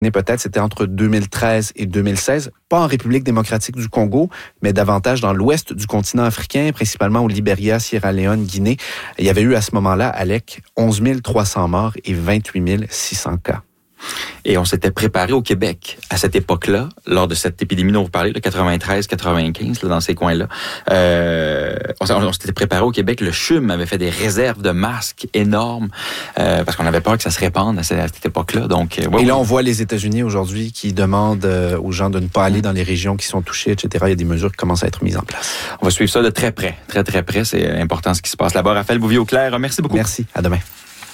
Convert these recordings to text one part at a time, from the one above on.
peut-être, c'était entre 2013 et 2016, pas en République démocratique du Congo, mais davantage dans l'ouest du continent africain, principalement au Libéria, Sierra Leone, Guinée. Il y avait eu à ce moment-là, Alec, 11 300 morts et 28 600 cas. Et on s'était préparé au Québec à cette époque-là, lors de cette épidémie dont vous parlez, 93-95, dans ces coins-là. On s'était préparé au Québec. Le CHUM avait fait des réserves de masques énormes parce qu'on avait peur que ça se répande à cette époque-là. Donc, et là, on voit les États-Unis aujourd'hui qui demandent aux gens de ne pas aller dans les régions qui sont touchées, etc. Il y a des mesures qui commencent à être mises en place. On va suivre ça de très près, très, très près. C'est important ce qui se passe là-bas. Raphaël Bouvier-Auclair, merci beaucoup. Merci. À demain.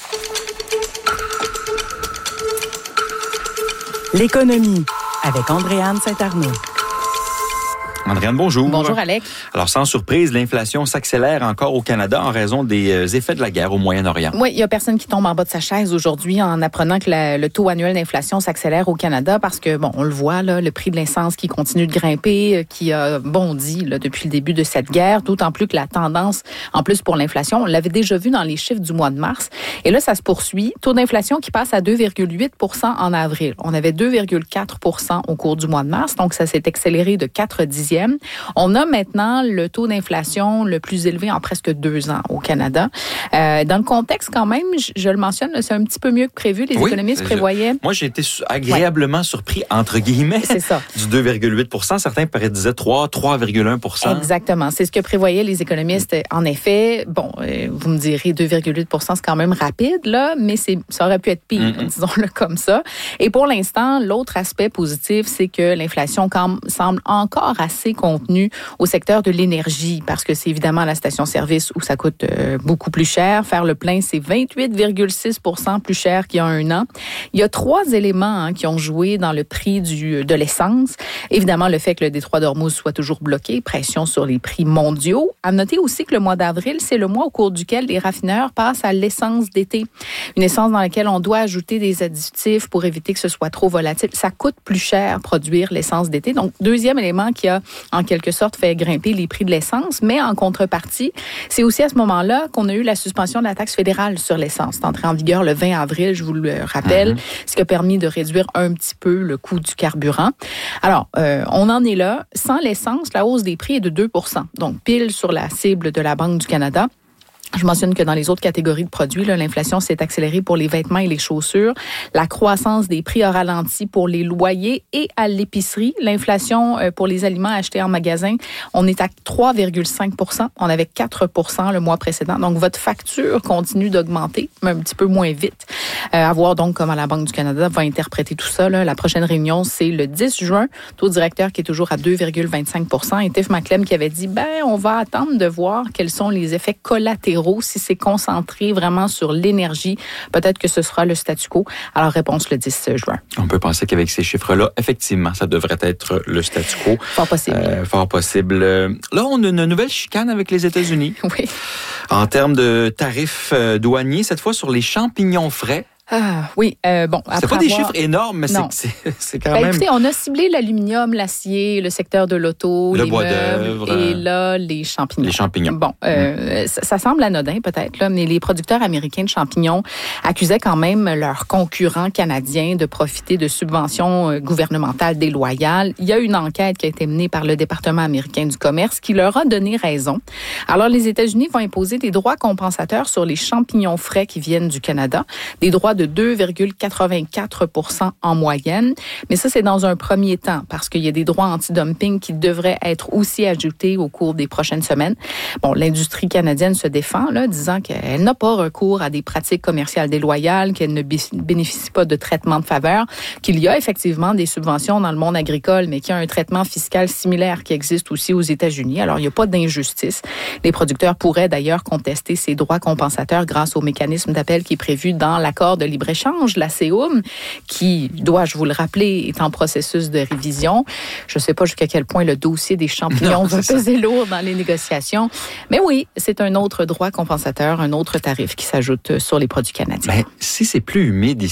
L'économie avec Andréanne Saint-Arnaud. Andréanne, bonjour. Bonjour, Alec. Alors, sans surprise, l'inflation s'accélère encore au Canada en raison des effets de la guerre au Moyen-Orient. Oui, il n'y a personne qui tombe en bas de sa chaise aujourd'hui en apprenant que le taux annuel d'inflation s'accélère au Canada parce que, on le voit, là, le prix de l'essence qui continue de grimper, qui a bondi là, depuis le début de cette guerre, d'autant plus que la tendance, en plus pour l'inflation, on l'avait déjà vu dans les chiffres du mois de mars. Et là, ça se poursuit. Taux d'inflation qui passe à 2,8 % en avril. On avait 2,4 % au cours du mois de mars, donc ça s'est accéléré de 4 dixièmes. On a maintenant le taux d'inflation le plus élevé en presque 2 ans au Canada. Dans le contexte, quand même, je le mentionne, c'est un petit peu mieux que prévu. Les économistes prévoyaient... Moi, j'ai été agréablement surpris, entre guillemets, c'est ça. Du 2,8 %. Certains disaient 3,1 %. Exactement. C'est ce que prévoyaient les économistes. En effet, vous me direz 2,8 % c'est quand même rapide, là, mais ça aurait pu être pire, disons-le comme ça. Et pour l'instant, l'autre aspect positif, c'est que l'inflation semble encore assez contenue au secteur de l'énergie, parce que c'est évidemment la station-service où ça coûte beaucoup plus cher. Faire le plein, c'est 28,6 % plus cher qu'il y a un an. Il y a 3 éléments qui ont joué dans le prix de l'essence. Évidemment, le fait que le détroit d'Ormuz soit toujours bloqué, pression sur les prix mondiaux. À noter aussi que le mois d'avril, c'est le mois au cours duquel les raffineurs passent à l'essence d'été. Une essence dans laquelle on doit ajouter des additifs pour éviter que ce soit trop volatile. Ça coûte plus cher produire l'essence d'été. Donc, deuxième élément qui a en quelque sorte fait grimper les prix de l'essence, mais en contrepartie, c'est aussi à ce moment-là qu'on a eu la suspension de la taxe fédérale sur l'essence. C'est entré en vigueur le 20 avril, je vous le rappelle, ce qui a permis de réduire un petit peu le coût du carburant. Alors, on en est là. Sans l'essence, la hausse des prix est de 2 %. Donc, pile sur la cible de la Banque du Canada. Je mentionne que dans les autres catégories de produits, là, l'inflation s'est accélérée pour les vêtements et les chaussures. La croissance des prix a ralenti pour les loyers et à l'épicerie. L'inflation pour les aliments achetés en magasin, on est à 3,5 %. On avait 4 % le mois précédent. Donc, votre facture continue d'augmenter, mais un petit peu moins vite. À voir donc comment la Banque du Canada va interpréter tout ça. Là. La prochaine réunion, c'est le 10 juin. Taux directeur qui est toujours à 2,25 % Et Tiff Macklem qui avait dit, on va attendre de voir quels sont les effets collatéraux. Si c'est concentré vraiment sur l'énergie, peut-être que ce sera le statu quo. Alors, réponse le 10 juin. On peut penser qu'avec ces chiffres-là, effectivement, ça devrait être le statu quo. Fort possible. Fort possible. Là, on a une nouvelle chicane avec les États-Unis. Oui. En termes de tarifs douaniers, cette fois sur les champignons frais. Ah, oui. C'est pas des chiffres énormes, mais c'est quand même... Écoutez, on a ciblé l'aluminium, l'acier, le secteur de l'auto, le les bois meubles, d'œuvre, et là, les champignons. Les champignons. Ça semble anodin peut-être, là, mais les producteurs américains de champignons accusaient quand même leurs concurrents canadiens de profiter de subventions gouvernementales déloyales. Il y a une enquête qui a été menée par le département américain du commerce qui leur a donné raison. Alors, les États-Unis vont imposer des droits compensateurs sur les champignons frais qui viennent du Canada, des droits de 2,84 % en moyenne. Mais ça, c'est dans un premier temps parce qu'il y a des droits anti-dumping qui devraient être aussi ajoutés au cours des prochaines semaines. L'industrie canadienne se défend, là, disant qu'elle n'a pas recours à des pratiques commerciales déloyales, qu'elle ne bénéficie pas de traitement de faveur, qu'il y a effectivement des subventions dans le monde agricole, mais qu'il y a un traitement fiscal similaire qui existe aussi aux États-Unis. Alors, il n'y a pas d'injustice. Les producteurs pourraient d'ailleurs contester ces droits compensateurs grâce au mécanisme d'appel qui est prévu dans l'accord de libre-échange, la CEUM, qui, dois-je vous le rappeler, est en processus de révision. Je ne sais pas jusqu'à quel point le dossier des champignons va peser lourd dans les négociations. Mais oui, c'est un autre droit compensateur, un autre tarif qui s'ajoute sur les produits canadiens. Si c'est plus humide ici,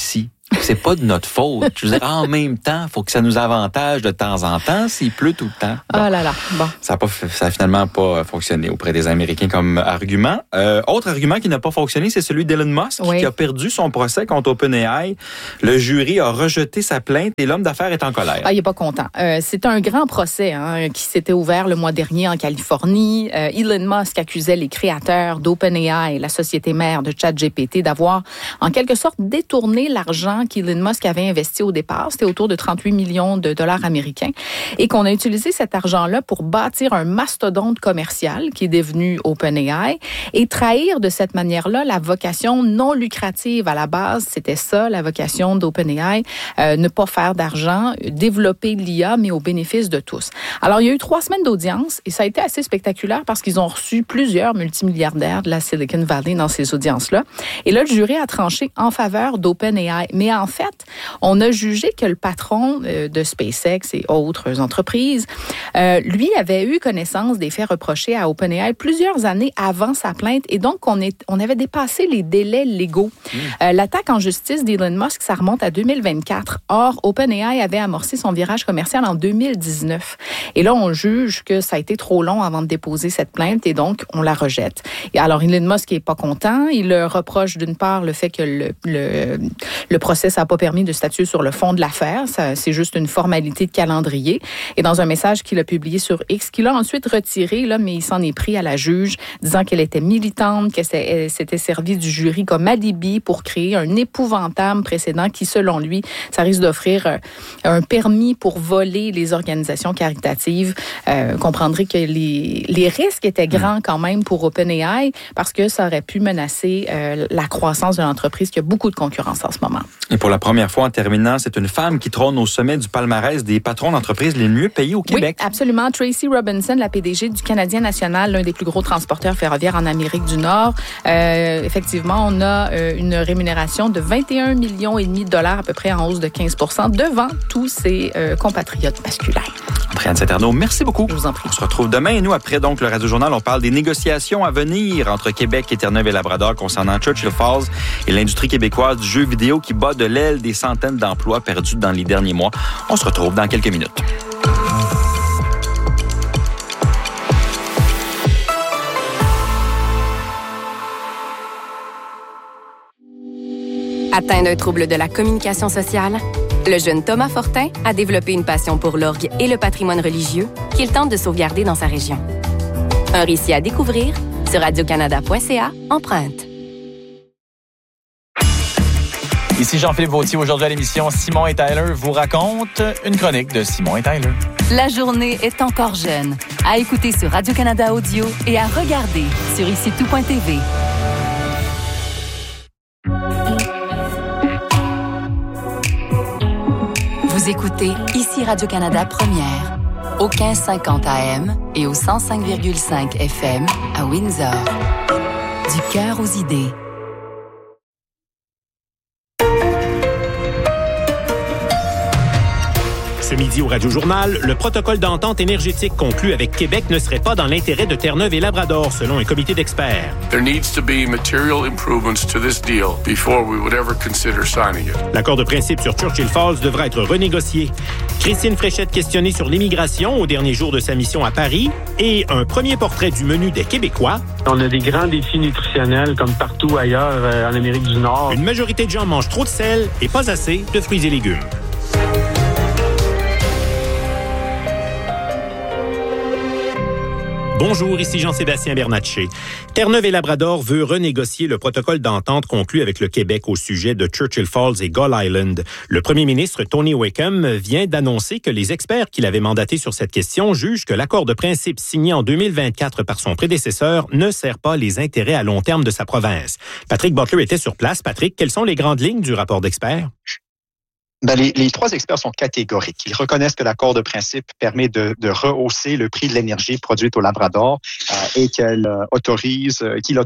c'est pas de notre faute. Je veux dire, en même temps, il faut que ça nous avantage de temps en temps s'il pleut tout le temps. Bon. Oh là là, bon. Ça a finalement pas fonctionné auprès des Américains comme argument. Autre argument qui n'a pas fonctionné, c'est celui d'Elon Musk, qui a perdu son procès contre OpenAI. Le jury a rejeté sa plainte et l'homme d'affaires est en colère. Il est pas content. C'est un grand procès qui s'était ouvert le mois dernier en Californie. Elon Musk accusait les créateurs d'OpenAI, la société mère de ChatGPT, d'avoir en quelque sorte détourné l'argent qu'Elon Musk avait investi au départ. C'était autour de 38 millions de dollars américains. Et qu'on a utilisé cet argent-là pour bâtir un mastodonte commercial qui est devenu OpenAI et trahir de cette manière-là la vocation non lucrative à la base. C'était ça, la vocation d'OpenAI, ne pas faire d'argent, développer l'IA, mais au bénéfice de tous. Alors, il y a eu 3 semaines d'audience et ça a été assez spectaculaire parce qu'ils ont reçu plusieurs multimilliardaires de la Silicon Valley dans ces audiences-là. Et là, le jury a tranché en faveur d'OpenAI. Mais en fait, on a jugé que le patron de SpaceX et autres entreprises, lui avait eu connaissance des faits reprochés à OpenAI plusieurs années avant sa plainte et donc on avait dépassé les délais légaux. L'attaque en justice d'Elon Musk, ça remonte à 2024. Or, OpenAI avait amorcé son virage commercial en 2019. Et là, on juge que ça a été trop long avant de déposer cette plainte et donc on la rejette. Et alors, Elon Musk n'est pas content. Il reproche d'une part le fait que le procès, ça n'a pas permis de statuer sur le fond de l'affaire. C'est juste une formalité de calendrier. Et dans un message qu'il a publié sur X, qu'il a ensuite retiré, là, mais il s'en est pris à la juge, disant qu'elle était militante, qu'elle s'était servie du jury comme alibi pour créer un épouvantable précédent qui, selon lui, ça risque d'offrir un permis pour voler les organisations caritatives. Comprendrez que les risques étaient grands quand même pour OpenAI parce que ça aurait pu menacer la croissance de l'entreprise qui a beaucoup de concurrence en ce moment. Et pour la première fois, en terminant, c'est une femme qui trône au sommet du palmarès des patrons d'entreprises les mieux payés au Québec. Oui, absolument. Tracy Robinson, la PDG du Canadien National, l'un des plus gros transporteurs ferroviaires en Amérique du Nord. Effectivement, on a une rémunération de 21,5 millions de dollars, à peu près en hausse de 15 % devant tous ses compatriotes masculins. Andréane Saint-Arnaud, merci beaucoup. Je vous en prie. On se retrouve demain et nous, après donc le Radio-Journal, on parle des négociations à venir entre Québec et Terre-Neuve et Labrador concernant Churchill Falls et l'industrie québécoise du jeu vidéo qui bat de l'aile des centaines d'emplois perdus dans les derniers mois. On se retrouve dans quelques minutes. Atteint d'un trouble de la communication sociale, le jeune Thomas Fortin a développé une passion pour l'orgue et le patrimoine religieux qu'il tente de sauvegarder dans sa région. Un récit à découvrir sur radiocanada.ca empreinte. Ici Jean-Philippe Vautier. Aujourd'hui à l'émission, Simon et Tyler vous racontent une chronique de Simon et Tyler. La journée est encore jeune. À écouter sur Radio-Canada Audio et à regarder sur IciTout.tv. Vous écoutez Ici Radio-Canada Première, au 1550 AM et au 105,5 FM à Windsor. Du cœur aux idées. Ce midi au Radio-Journal, le protocole d'entente énergétique conclu avec Québec ne serait pas dans l'intérêt de Terre-Neuve et Labrador, selon un comité d'experts. There needs to be material improvements to this deal before we would ever consider signing it. L'accord de principe sur Churchill Falls devra être renégocié. Christine Fréchette questionnée sur l'immigration au dernier jour de sa mission à Paris et un premier portrait du menu des Québécois. On a des grands défis nutritionnels comme partout ailleurs en Amérique du Nord. Une majorité de gens mangent trop de sel et pas assez de fruits et légumes. Bonjour, ici Jean-Sébastien Bernatchez. Terre-Neuve et Labrador veut renégocier le protocole d'entente conclu avec le Québec au sujet de Churchill Falls et Gull Island. Le premier ministre Tony Wakeham vient d'annoncer que les experts qu'il avait mandatés sur cette question jugent que l'accord de principe signé en 2024 par son prédécesseur ne sert pas les intérêts à long terme de sa province. Patrick Butler était sur place. Patrick, quelles sont les grandes lignes du rapport d'experts? Les trois experts sont catégoriques. Ils reconnaissent que l'accord de principe permet de rehausser le prix de l'énergie produite au Labrador et qu'il autorise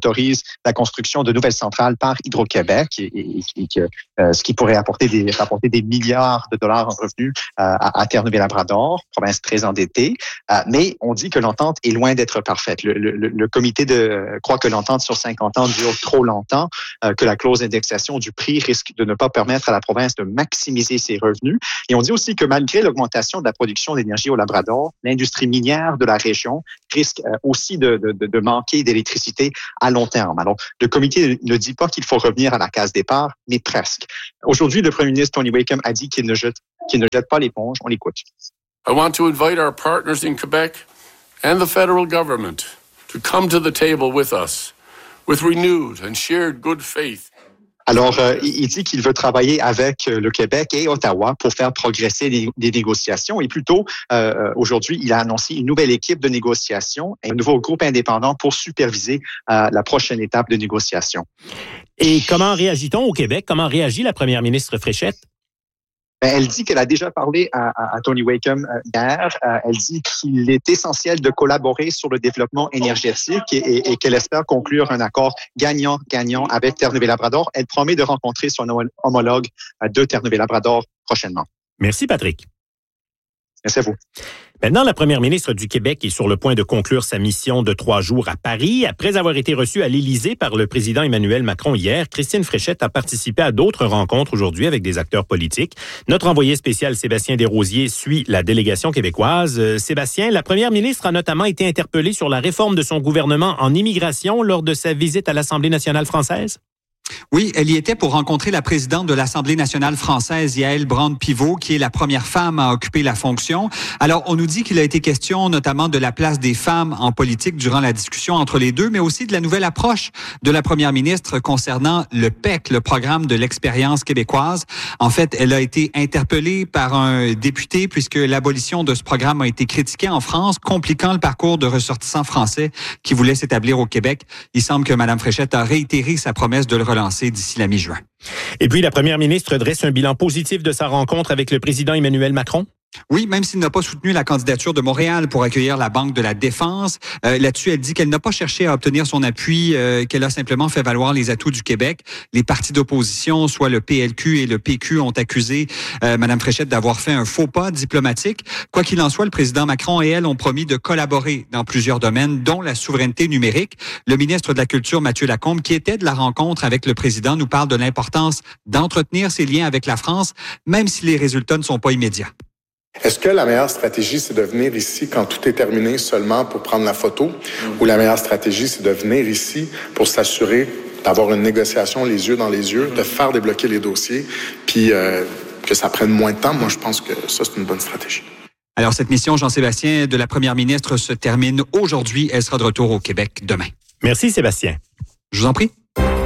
la construction de nouvelles centrales par Hydro-Québec et que ce qui pourrait rapporter des milliards de dollars en revenus à Terre-Neuve-et-Labrador, province très endettée. Mais on dit que l'entente est loin d'être parfaite. Le comité croit que l'entente sur 50 ans dure trop longtemps, que la clause d'indexation du prix risque de ne pas permettre à la province de maximiser ses revenus. Et on dit aussi que malgré l'augmentation de la production d'énergie au Labrador, l'industrie minière de la région risque aussi de manquer d'électricité à long terme. Alors, le comité ne dit pas qu'il faut revenir à la case départ, mais presque. Aujourd'hui, le premier ministre Tony Wakeham a dit qu'il ne jette pas l'éponge. On l'écoute. I want to invite our partners in Quebec and the federal government to come to the table with us with renewed and shared good faith. Alors, il dit qu'il veut travailler avec le Québec et Ottawa pour faire progresser les négociations. Et plus tôt, aujourd'hui, il a annoncé une nouvelle équipe de négociation et un nouveau groupe indépendant pour superviser la prochaine étape de négociation. Et comment réagit-on au Québec? Comment réagit la première ministre Fréchette? Elle dit qu'elle a déjà parlé à Tony Wakeham hier. Elle dit qu'il est essentiel de collaborer sur le développement énergétique et qu'elle espère conclure un accord gagnant-gagnant avec Terre-Neuve-et-Labrador. Elle promet de rencontrer son homologue de Terre-Neuve-et-Labrador prochainement. Merci, Patrick. Merci à vous. Maintenant, la première ministre du Québec est sur le point de conclure sa mission de 3 jours à Paris. Après avoir été reçue à l'Élysée par le président Emmanuel Macron hier, Christine Fréchette a participé à d'autres rencontres aujourd'hui avec des acteurs politiques. Notre envoyé spécial Sébastien Desrosiers suit la délégation québécoise. Sébastien, la première ministre a notamment été interpellée sur la réforme de son gouvernement en immigration lors de sa visite à l'Assemblée nationale française. Oui, elle y était pour rencontrer la présidente de l'Assemblée nationale française, Yaël Braun-Pivot, qui est la première femme à occuper la fonction. Alors, on nous dit qu'il a été question notamment de la place des femmes en politique durant la discussion entre les deux, mais aussi de la nouvelle approche de la première ministre concernant le PEC, le programme de l'expérience québécoise. En fait, elle a été interpellée par un député puisque l'abolition de ce programme a été critiquée en France, compliquant le parcours de ressortissants français qui voulaient s'établir au Québec. Il semble que Mme Fréchette a réitéré sa promesse de le relancer d'ici la mi-juin. Et puis, la première ministre dresse un bilan positif de sa rencontre avec le président Emmanuel Macron. Oui, même s'il n'a pas soutenu la candidature de Montréal pour accueillir la Banque de la Défense. Là-dessus, elle dit qu'elle n'a pas cherché à obtenir son appui, qu'elle a simplement fait valoir les atouts du Québec. Les partis d'opposition, soit le PLQ et le PQ, ont accusé Mme Fréchette d'avoir fait un faux pas diplomatique. Quoi qu'il en soit, le président Macron et elle ont promis de collaborer dans plusieurs domaines, dont la souveraineté numérique. Le ministre de la Culture, Mathieu Lacombe, qui était de la rencontre avec le président, nous parle de l'importance d'entretenir ses liens avec la France, même si les résultats ne sont pas immédiats. Est-ce que la meilleure stratégie, c'est de venir ici quand tout est terminé seulement pour prendre la photo? Ou la meilleure stratégie, c'est de venir ici pour s'assurer d'avoir une négociation les yeux dans les yeux, de faire débloquer les dossiers, puis que ça prenne moins de temps? Moi, je pense que ça, c'est une bonne stratégie. Alors, cette mission, Jean-Sébastien, de la première ministre se termine aujourd'hui. Elle sera de retour au Québec demain. Merci, Sébastien. Je vous en prie.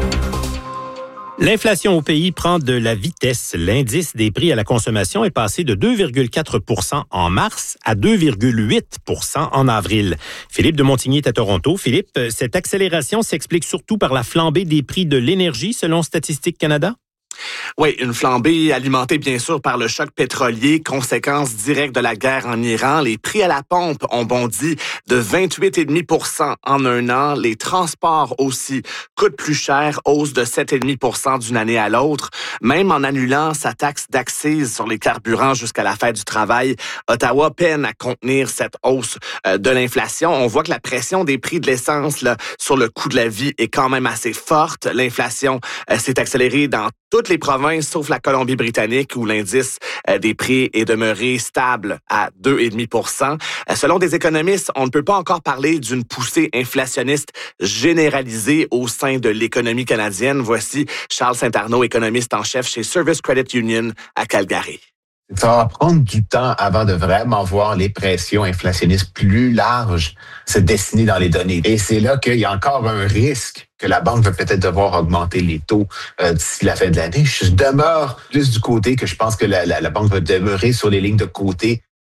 L'inflation au pays prend de la vitesse. L'indice des prix à la consommation est passé de 2,4 % en mars à 2,8 % en avril. Philippe de Montigny est à Toronto. Philippe, cette accélération s'explique surtout par la flambée des prix de l'énergie, selon Statistique Canada? Oui, une flambée alimentée bien sûr par le choc pétrolier, conséquence directe de la guerre en Iran. Les prix à la pompe ont bondi de 28,5 % en un an. Les transports aussi coûtent plus cher, hausse de 7,5 % d'une année à l'autre. Même en annulant sa taxe d'accise sur les carburants jusqu'à la fête du travail, Ottawa peine à contenir cette hausse de l'inflation. On voit que la pression des prix de l'essence là, sur le coût de la vie est quand même assez forte. L'inflation s'est accélérée dans toutes les provinces, sauf la Colombie-Britannique, où l'indice des prix est demeuré stable à 2,5 %. Selon des économistes, on ne peut pas encore parler d'une poussée inflationniste généralisée au sein de l'économie canadienne. Voici Charles Saint-Arnaud, économiste en chef chez Service Credit Union à Calgary. Ça va prendre du temps avant de vraiment voir les pressions inflationnistes plus larges se dessiner dans les données. Et c'est là qu'il y a encore un risque que la banque va peut-être devoir augmenter les taux d'ici la fin de l'année. Je demeure plus du côté que je pense que la banque va demeurer sur les lignes de côté.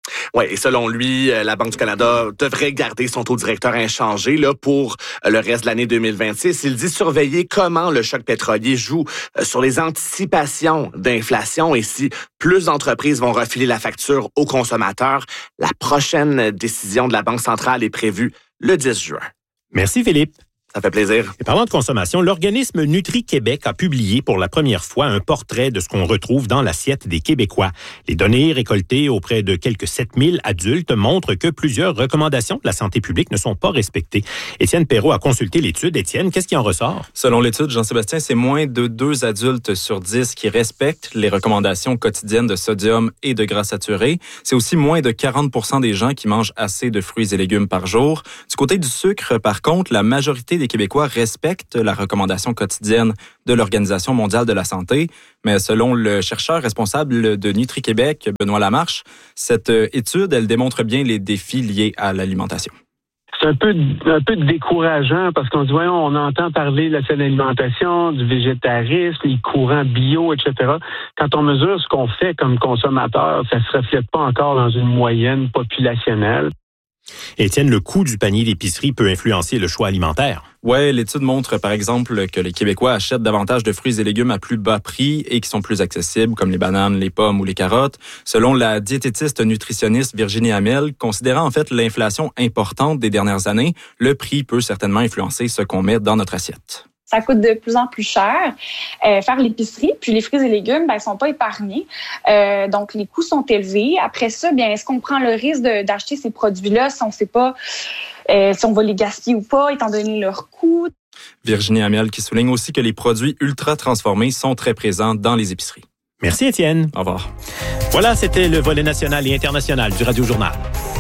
Oui, et selon lui, la Banque du Canada devrait garder son taux directeur inchangé là, pour le reste de l'année 2026. Il dit surveiller comment le choc pétrolier joue sur les anticipations d'inflation et si plus d'entreprises vont refiler la facture aux consommateurs. La prochaine décision de la Banque centrale est prévue le 10 juin. Merci Philippe. Ça fait plaisir. Et parlant de consommation, l'organisme Nutri-Québec a publié pour la première fois un portrait de ce qu'on retrouve dans l'assiette des Québécois. Les données récoltées auprès de quelques 7000 adultes montrent que plusieurs recommandations de la santé publique ne sont pas respectées. Étienne Perrault a consulté l'étude. Étienne, qu'est-ce qui en ressort? Selon l'étude, Jean-Sébastien, c'est moins de 2 adultes sur 10 qui respectent les recommandations quotidiennes de sodium et de gras saturés. C'est aussi moins de 40% des gens qui mangent assez de fruits et légumes par jour. Du côté du sucre, par contre, la majorité des Québécois respectent la recommandation quotidienne de l'Organisation mondiale de la santé. Mais selon le chercheur responsable de Nutri-Québec, Benoît Lamarche, cette étude, elle démontre bien les défis liés à l'alimentation. C'est un peu décourageant parce qu'on dit, voyons, on entend parler de la saine alimentation, du végétarisme, les courants bio, etc. Quand on mesure ce qu'on fait comme consommateur, ça se reflète pas encore dans une moyenne populationnelle. Étienne, le coût du panier d'épicerie peut influencer le choix alimentaire. Oui, l'étude montre par exemple que les Québécois achètent davantage de fruits et légumes à plus bas prix et qui sont plus accessibles, comme les bananes, les pommes ou les carottes. Selon la diététiste nutritionniste Virginie Hamel, considérant en fait l'inflation importante des dernières années, le prix peut certainement influencer ce qu'on met dans notre assiette. Ça coûte de plus en plus cher faire l'épicerie, puis les fruits et légumes, ils sont pas épargnés. Donc, les coûts sont élevés. Après ça, est-ce qu'on prend le risque d'acheter ces produits-là si on ne sait pas si on va les gaspiller ou pas, étant donné leur coût? Virginie Amiel qui souligne aussi que les produits ultra transformés sont très présents dans les épiceries. Merci, Étienne. Au revoir. Voilà, c'était le volet national et international du Radio Journal.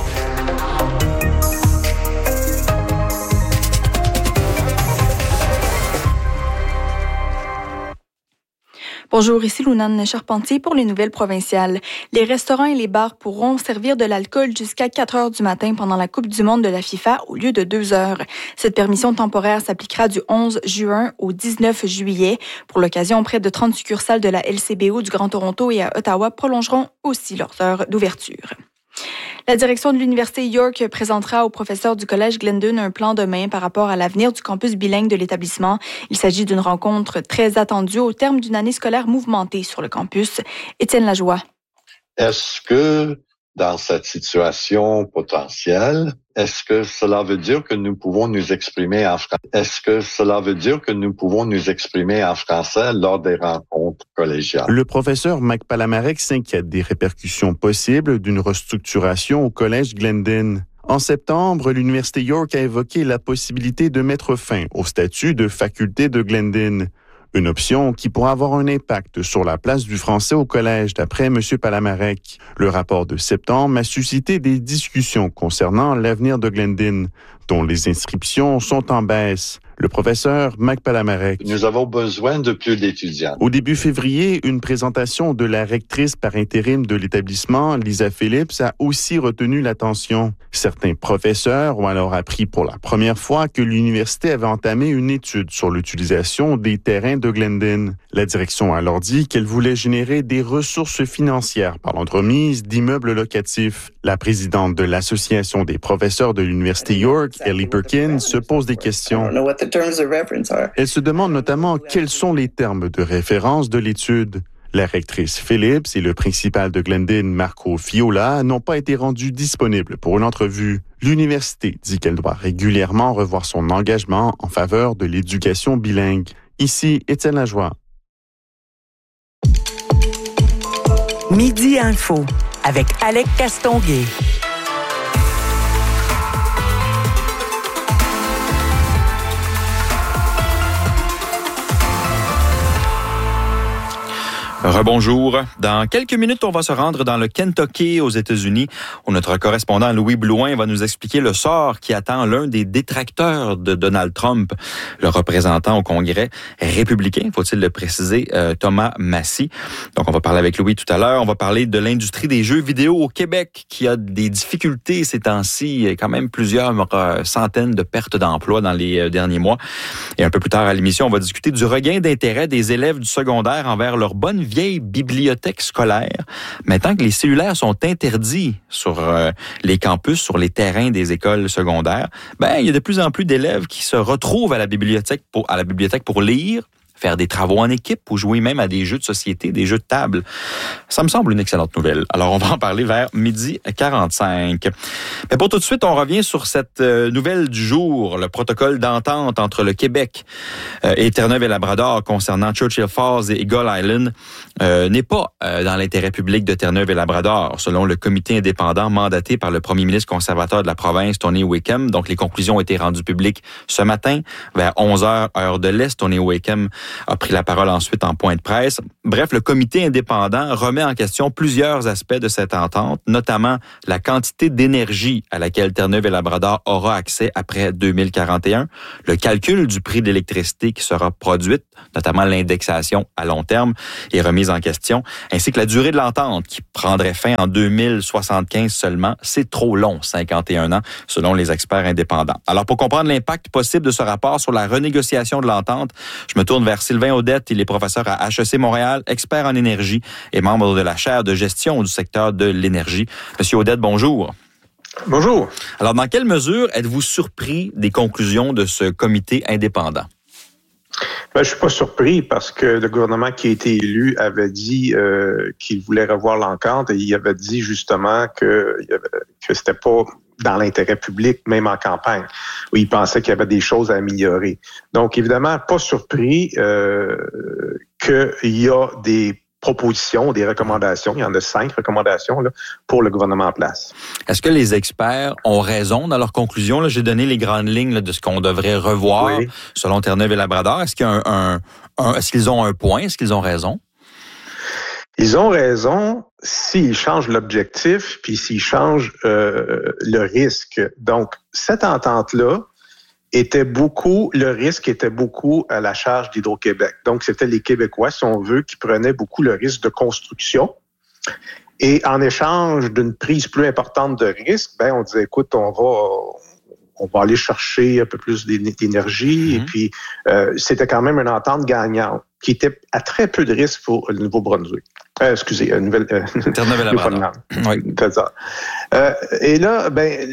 Bonjour, ici Lounane Charpentier pour les nouvelles provinciales. Les restaurants et les bars pourront servir de l'alcool jusqu'à 4 heures du matin pendant la Coupe du monde de la FIFA au lieu de 2 heures. Cette permission temporaire s'appliquera du 11 juin au 19 juillet. Pour l'occasion, près de 30 succursales de la LCBO du Grand Toronto et à Ottawa prolongeront aussi leurs heures d'ouverture. La direction de l'Université York présentera aux professeurs du Collège Glendon un plan demain par rapport à l'avenir du campus bilingue de l'établissement. Il s'agit d'une rencontre très attendue au terme d'une année scolaire mouvementée sur le campus. Étienne Lajoie. Est-ce que dans cette situation potentielle, est-ce que cela veut dire que nous pouvons nous exprimer en français? Est-ce que cela veut dire que nous pouvons nous exprimer en français lors des rencontres collégiales? Le professeur Mike Palamarek s'inquiète des répercussions possibles d'une restructuration au Collège Glendon. En septembre, l'Université York a évoqué la possibilité de mettre fin au statut de faculté de Glendon. Une option qui pourra avoir un impact sur la place du français au collège, d'après M. Palamarek. Le rapport de septembre a suscité des discussions concernant l'avenir de Glendon, dont les inscriptions sont en baisse. Le professeur Mike Palamarek. Nous avons besoin de plus d'étudiants. Au début février, une présentation de la rectrice par intérim de l'établissement, Lisa Phillips, a aussi retenu l'attention. Certains professeurs ont alors appris pour la première fois que l'université avait entamé une étude sur l'utilisation des terrains de Glendon. La direction a alors dit qu'elle voulait générer des ressources financières par l'entremise d'immeubles locatifs. La présidente de l'Association des professeurs de l'Université York, Ellie Perkins, se pose des questions. Elle se demande notamment quels sont les termes de référence de l'étude. La rectrice Phillips et le principal de Glendon, Marco Fiola, n'ont pas été rendus disponibles pour une entrevue. L'université dit qu'elle doit régulièrement revoir son engagement en faveur de l'éducation bilingue. Ici, Étienne Lajoie. Midi Info avec Alec Castonguay. Rebonjour. Dans quelques minutes, on va se rendre dans le Kentucky aux États-Unis où notre correspondant Louis Blouin va nous expliquer le sort qui attend l'un des détracteurs de Donald Trump, le représentant au Congrès républicain, faut-il le préciser, Thomas Massie. Donc, on va parler avec Louis tout à l'heure. On va parler de l'industrie des jeux vidéo au Québec qui a des difficultés ces temps-ci. Il y a quand même plusieurs centaines de pertes d'emplois dans les derniers mois. Et un peu plus tard à l'émission, on va discuter du regain d'intérêt des élèves du secondaire envers leur bonne vie vieille bibliothèque scolaire. Maintenant que les cellulaires sont interdits sur les campus, sur les terrains des écoles secondaires, il y a de plus en plus d'élèves qui se retrouvent à la bibliothèque pour lire, faire des travaux en équipe ou jouer même à des jeux de société, des jeux de table. Ça me semble une excellente nouvelle. Alors, on va en parler vers 12h45. Mais pour tout de suite, on revient sur cette nouvelle du jour, le protocole d'entente entre le Québec et Terre-Neuve-et-Labrador concernant Churchill Falls et Gull Island n'est pas dans l'intérêt public de Terre-Neuve-et-Labrador, selon le comité indépendant mandaté par le premier ministre conservateur de la province, Tony Wickham. Donc, les conclusions ont été rendues publiques ce matin vers 11h, heure de l'Est. Tony Wickham a pris la parole ensuite en point de presse. Bref, le comité indépendant remet en question plusieurs aspects de cette entente, notamment la quantité d'énergie à laquelle Terre-Neuve-et-Labrador aura accès après 2041, le calcul du prix de l'électricité qui sera produite, notamment l'indexation à long terme, est remise en question, ainsi que la durée de l'entente qui prendrait fin en 2075 seulement. C'est trop long, 51 ans, selon les experts indépendants. Alors, pour comprendre l'impact possible de ce rapport sur la renégociation de l'entente, je me tourne vers Sylvain Audette. Il est professeur à HEC Montréal, expert en énergie et membre de la chaire de gestion du secteur de l'énergie. Monsieur Audette, bonjour. Bonjour. Alors, dans quelle mesure êtes-vous surpris des conclusions de ce comité indépendant? Je suis pas surpris parce que le gouvernement qui a été élu avait dit qu'il voulait revoir l'entente et il avait dit justement que c'était pas dans l'intérêt public, même en campagne, où il pensait qu'il y avait des choses à améliorer. Donc, évidemment, pas surpris qu'il y a des propositions, des recommandations, il y en a 5 recommandations là, pour le gouvernement en place. Est-ce que les experts ont raison dans leurs conclusions? Là, j'ai donné les grandes lignes là, de ce qu'on devrait revoir selon Terre-Neuve-et-Labrador. Est-ce qu'il y a est-ce qu'ils ont un point? Est-ce qu'ils ont raison? Ils ont raison s'ils changent l'objectif puis s'ils changent le risque. Donc, cette entente-là, le risque était beaucoup à la charge d'Hydro-Québec. Donc, c'était les Québécois, si on veut, qui prenaient beaucoup le risque de construction. Et en échange d'une prise plus importante de risque, on disait, écoute, on va aller chercher un peu plus d'énergie. Et puis, c'était quand même une entente gagnante qui était à très peu de risque pour le Nouveau-Brunswick. Terre-Neuve-et-Labrador. Oui, c'est ça. Et là,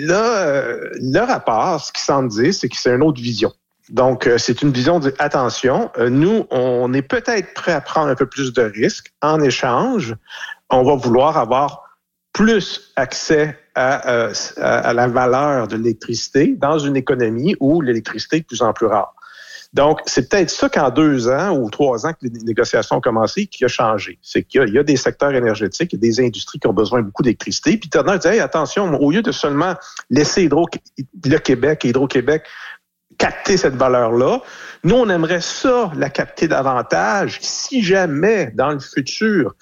le rapport, ce qu'il semble dire, c'est que c'est une autre vision. Donc, c'est une vision de, attention, nous, on est peut-être prêt à prendre un peu plus de risques. En échange, on va vouloir avoir plus accès à la valeur de l'électricité dans une économie où l'électricité est de plus en plus rare. Donc, c'est peut-être ça qu'en 2 ans ou 3 ans que les négociations ont commencé qui a changé. C'est qu'il y a des secteurs énergétiques, il y a des industries qui ont besoin beaucoup d'électricité. Puis Turner dit, hey, attention, au lieu de seulement laisser le Québec et Hydro-Québec capter cette valeur-là, nous, on aimerait ça la capter davantage si jamais, dans le futur,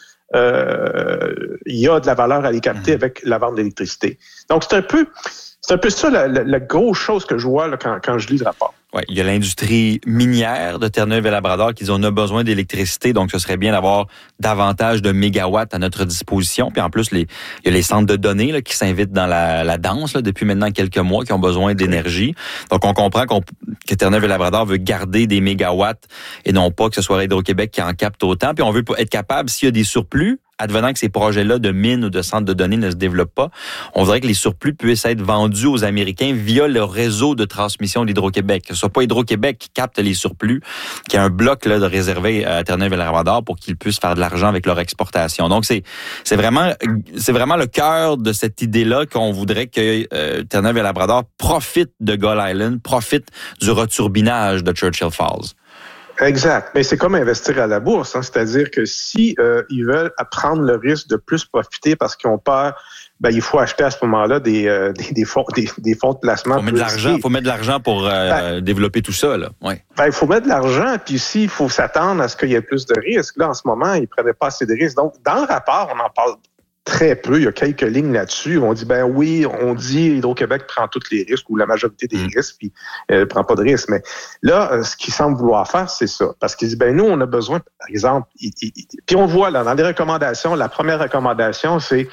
il y a de la valeur à les capter avec la vente d'électricité. Donc, c'est un peu ça la grosse chose que je vois là, quand je lis le rapport. Oui, il y a l'industrie minière de Terre-Neuve-et-Labrador qui dit on a besoin d'électricité, donc ce serait bien d'avoir davantage de mégawatts à notre disposition. Puis en plus, il y a les centres de données là, qui s'invitent dans la danse là, depuis maintenant quelques mois, qui ont besoin d'énergie. Donc on comprend que Terre-Neuve-et-Labrador veut garder des mégawatts et non pas que ce soit Hydro-Québec qui en capte autant. Puis on veut être capable, s'il y a des surplus, advenant que ces projets-là de mines ou de centres de données ne se développent pas, on voudrait que les surplus puissent être vendus aux Américains via le réseau de transmission d'Hydro-Québec. Que ce soit pas Hydro-Québec qui capte les surplus, qui a un bloc là, de réservé à Terre-Neuve-et-Labrador pour qu'ils puissent faire de l'argent avec leur exportation. Donc, c'est vraiment le cœur de cette idée-là qu'on voudrait que Terre-Neuve-et-Labrador profite de Gull Island, profite du returbinage de Churchill Falls. Exact. Mais c'est comme investir à la bourse, hein. C'est-à-dire que si ils veulent prendre le risque de plus profiter parce qu'ils ont peur, il faut acheter à ce moment-là des fonds de placement. Il faut mettre de l'argent pour développer tout ça, là. Ouais. Il faut mettre de l'argent, puis ici, il faut s'attendre à ce qu'il y ait plus de risques. Là, en ce moment, ils ne prenaient pas assez de risques. Donc, dans le rapport, on en parle très peu. Il y a quelques lignes là-dessus. On dit, oui, on dit Hydro-Québec prend tous les risques ou la majorité des risques, puis elle ne prend pas de risques. Mais là, ce qu'ils semblent vouloir faire, c'est ça. Parce qu'ils disent, nous, on a besoin, par exemple, puis on voit là, dans les recommandations, la première recommandation, c'est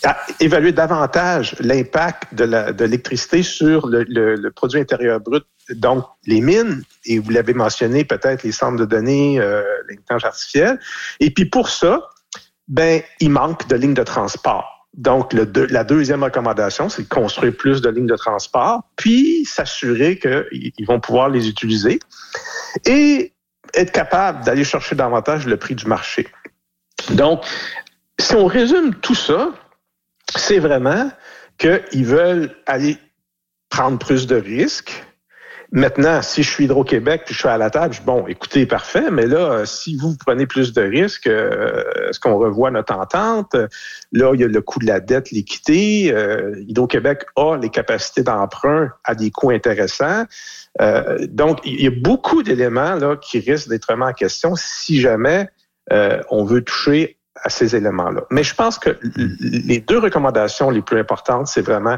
évaluer davantage l'impact de l'électricité sur le produit intérieur brut Donc, les mines, et vous l'avez mentionné, peut-être les centres de données, l'intelligence artificielle. Et puis pour ça, il manque de lignes de transport. Donc, la deuxième recommandation, c'est de construire plus de lignes de transport, puis s'assurer qu'ils vont pouvoir les utiliser et être capable d'aller chercher davantage le prix du marché. Donc, si on résume tout ça, c'est vraiment qu'ils veulent aller prendre plus de risques. Maintenant, si je suis Hydro-Québec puis je suis à la table, je dis, bon, écoutez, parfait, mais là, si vous prenez plus de risques, est-ce qu'on revoit notre entente? Là, il y a le coût de la dette, l'équité. Hydro-Québec a les capacités d'emprunt à des coûts intéressants. Donc, il y a beaucoup d'éléments là qui risquent d'être remis en question si jamais on veut toucher à ces éléments-là. Mais je pense que les deux recommandations les plus importantes, c'est vraiment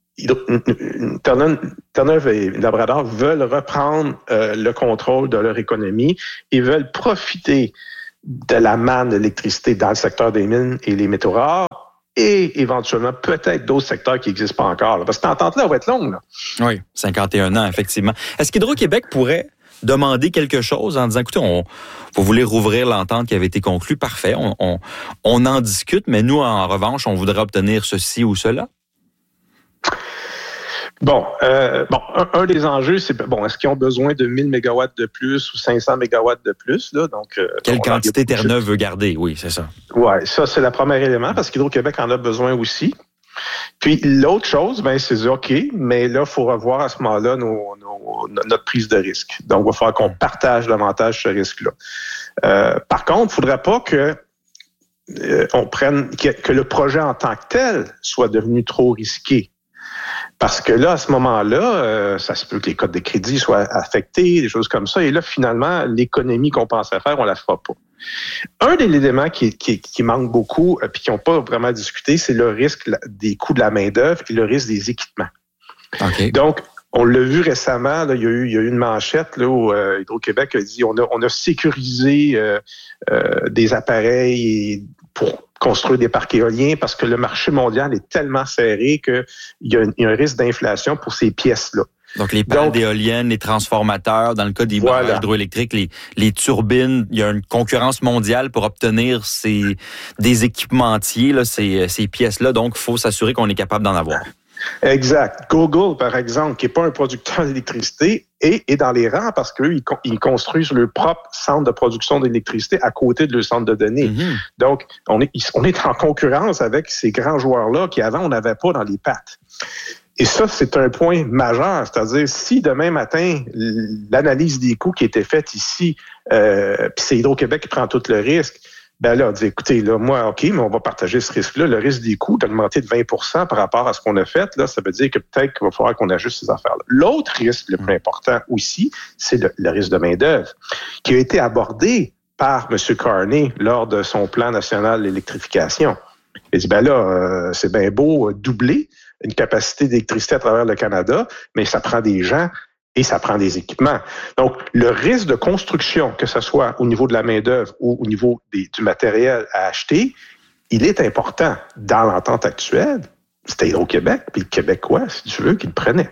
Terre-Neuve et Labrador veulent reprendre le contrôle de leur économie et veulent profiter de la manne d'électricité dans le secteur des mines et les métaux rares et éventuellement peut-être d'autres secteurs qui n'existent pas encore. Là. Parce que cette entente-là va être longue. Là. Oui, 51 ans, effectivement. Est-ce qu'Hydro-Québec pourrait demander quelque chose en disant, écoutez, vous voulez rouvrir l'entente qui avait été conclue, parfait, on en discute, mais nous, en revanche, on voudrait obtenir ceci ou cela? Un des enjeux, c'est, est-ce qu'ils ont besoin de 1000 mégawatts de plus ou 500 mégawatts de plus? Là? Donc, quelle quantité Terre-Neuve veut garder? Oui, c'est ça. Oui, ça, c'est le premier élément parce qu'Hydro-Québec en a besoin aussi. Puis, l'autre chose, c'est de dire, OK, mais là, il faut revoir à ce moment-là notre prise de risque. Donc, il va falloir qu'on partage davantage ce risque-là. Par contre, il ne faudrait pas que le projet en tant que tel soit devenu trop risqué. Parce que là, à ce moment-là, ça se peut que les cotes de crédit soient affectés, des choses comme ça. Et là, finalement, l'économie qu'on pensait faire, on la fera pas. Un des éléments qui manque beaucoup, puis qui n'ont pas vraiment discuté, c'est le risque des coûts de la main-d'œuvre et le risque des équipements. Okay. Donc, on l'a vu récemment, là, il y a eu une manchette là, où Hydro-Québec a dit on a sécurisé des appareils pour construire des parcs éoliens parce que le marché mondial est tellement serré qu'il y a un risque d'inflation pour ces pièces-là. Donc, les pales d'éoliennes, les transformateurs, dans le cas des barrages hydroélectriques, les turbines, il y a une concurrence mondiale pour obtenir des équipementiers, là, ces pièces-là. Donc, il faut s'assurer qu'on est capable d'en avoir. Exact. Google, par exemple, qui n'est pas un producteur d'électricité, est dans les rangs parce qu'eux, ils construisent leur propre centre de production d'électricité à côté de leur centre de données. Mm-hmm. Donc, on est en concurrence avec ces grands joueurs-là qui, avant, on n'avait pas dans les pattes. Et ça, c'est un point majeur. C'est-à-dire, si demain matin, l'analyse des coûts qui était faite ici, puis c'est Hydro-Québec qui prend tout le risque, là, on dit, écoutez, là, moi, OK, mais on va partager ce risque-là. Le risque des coûts d'augmenter de 20% par rapport à ce qu'on a fait, là, ça veut dire que peut-être qu'il va falloir qu'on ajuste ces affaires-là. L'autre risque, le plus important aussi, c'est le risque de main-d'œuvre, qui a été abordé par M. Carney lors de son plan national d'électrification. Il dit, c'est bien beau doubler une capacité d'électricité à travers le Canada, mais ça prend des gens et ça prend des équipements. Donc, le risque de construction, que ce soit au niveau de la main-d'œuvre ou au niveau du matériel à acheter, il est important. Dans l'entente actuelle, c'était Hydro-Québec, puis le Québécois, si tu veux, qui le prenait.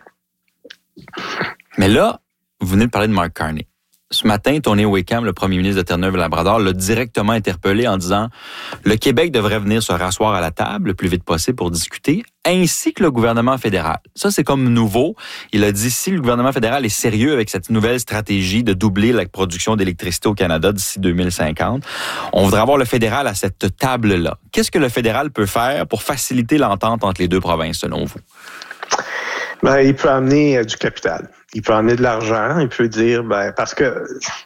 Mais là, vous venez de parler de Mark Carney. Ce matin, Tony Wakeham, le premier ministre de Terre-Neuve-Labrador, l'a directement interpellé en disant « Le Québec devrait venir se rasseoir à la table le plus vite possible pour discuter, ainsi que le gouvernement fédéral. » Ça, c'est comme nouveau. Il a dit « Si le gouvernement fédéral est sérieux avec cette nouvelle stratégie de doubler la production d'électricité au Canada d'ici 2050, on voudrait avoir le fédéral à cette table-là. » Qu'est-ce que le fédéral peut faire pour faciliter l'entente entre les deux provinces, selon vous? Il peut amener du capital. Il peut amener de l'argent. Il peut dire, parce que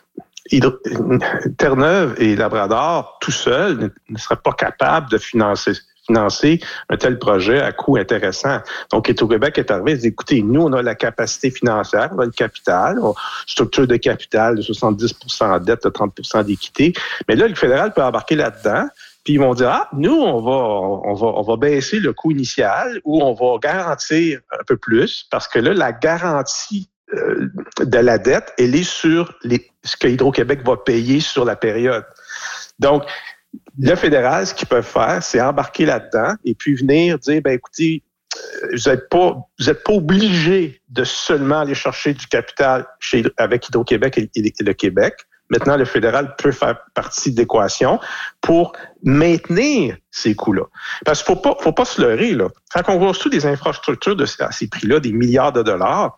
Terre-Neuve et Labrador, tout seuls, ne seraient pas capables de financer un tel projet à coût intéressant. Donc, Hydro-Québec est arrivé et dit, écoutez, nous, on a la capacité financière, on a le capital, structure de capital de 70% de dette, de 30% d'équité. Mais là, le fédéral peut embarquer là-dedans. Puis ils vont dire, nous, on va baisser le coût initial ou on va garantir un peu plus parce que là, la garantie de la dette, elle est sur ce que Hydro-Québec va payer sur la période. Donc, le fédéral, ce qu'ils peuvent faire, c'est embarquer là-dedans et puis venir dire, écoutez, vous n'êtes pas obligé de seulement aller chercher du capital avec Hydro-Québec et le Québec. Maintenant, le fédéral peut faire partie de l'équation pour maintenir ces coûts-là. Parce qu'il faut pas se leurrer, là. Quand on construit des infrastructures à ces prix-là, des milliards de dollars,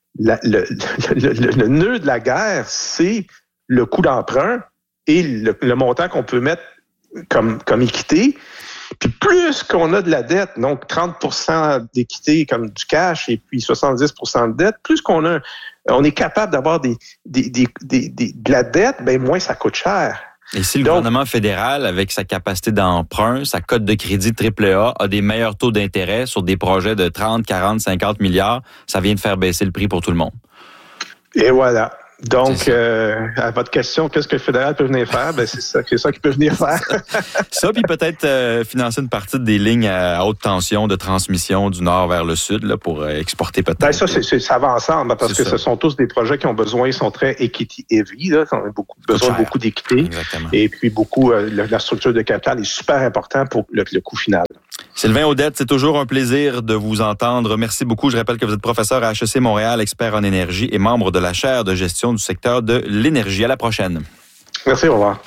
le nœud de la guerre, c'est le coût d'emprunt et le montant qu'on peut mettre comme équité. Puis plus qu'on a de la dette, donc 30% d'équité comme du cash et puis 70% de dette, plus on est capable d'avoir de la dette, ben moins ça coûte cher. Et si le gouvernement fédéral, avec sa capacité d'emprunt, sa cote de crédit AAA, a des meilleurs taux d'intérêt sur des projets de 30, 40, 50 milliards, ça vient de faire baisser le prix pour tout le monde. Et voilà. Donc, à votre question, qu'est-ce que le fédéral peut venir faire? Ben, c'est ça qu'il peut venir faire. Ça, puis peut-être financer une partie des lignes à haute tension de transmission du nord vers le sud là, pour exporter peut-être. Ben, ça va ensemble, parce que ce sont tous des projets qui ont besoin, ils sont très equity heavy, là, ils ont besoin de beaucoup d'équité. Exactement. Et puis la structure de capital est super importante pour le coût final. Sylvain Audette, c'est toujours un plaisir de vous entendre. Merci beaucoup. Je rappelle que vous êtes professeur à HEC Montréal, expert en énergie et membre de la chaire de gestion du secteur de l'énergie. À la prochaine. Merci, au revoir.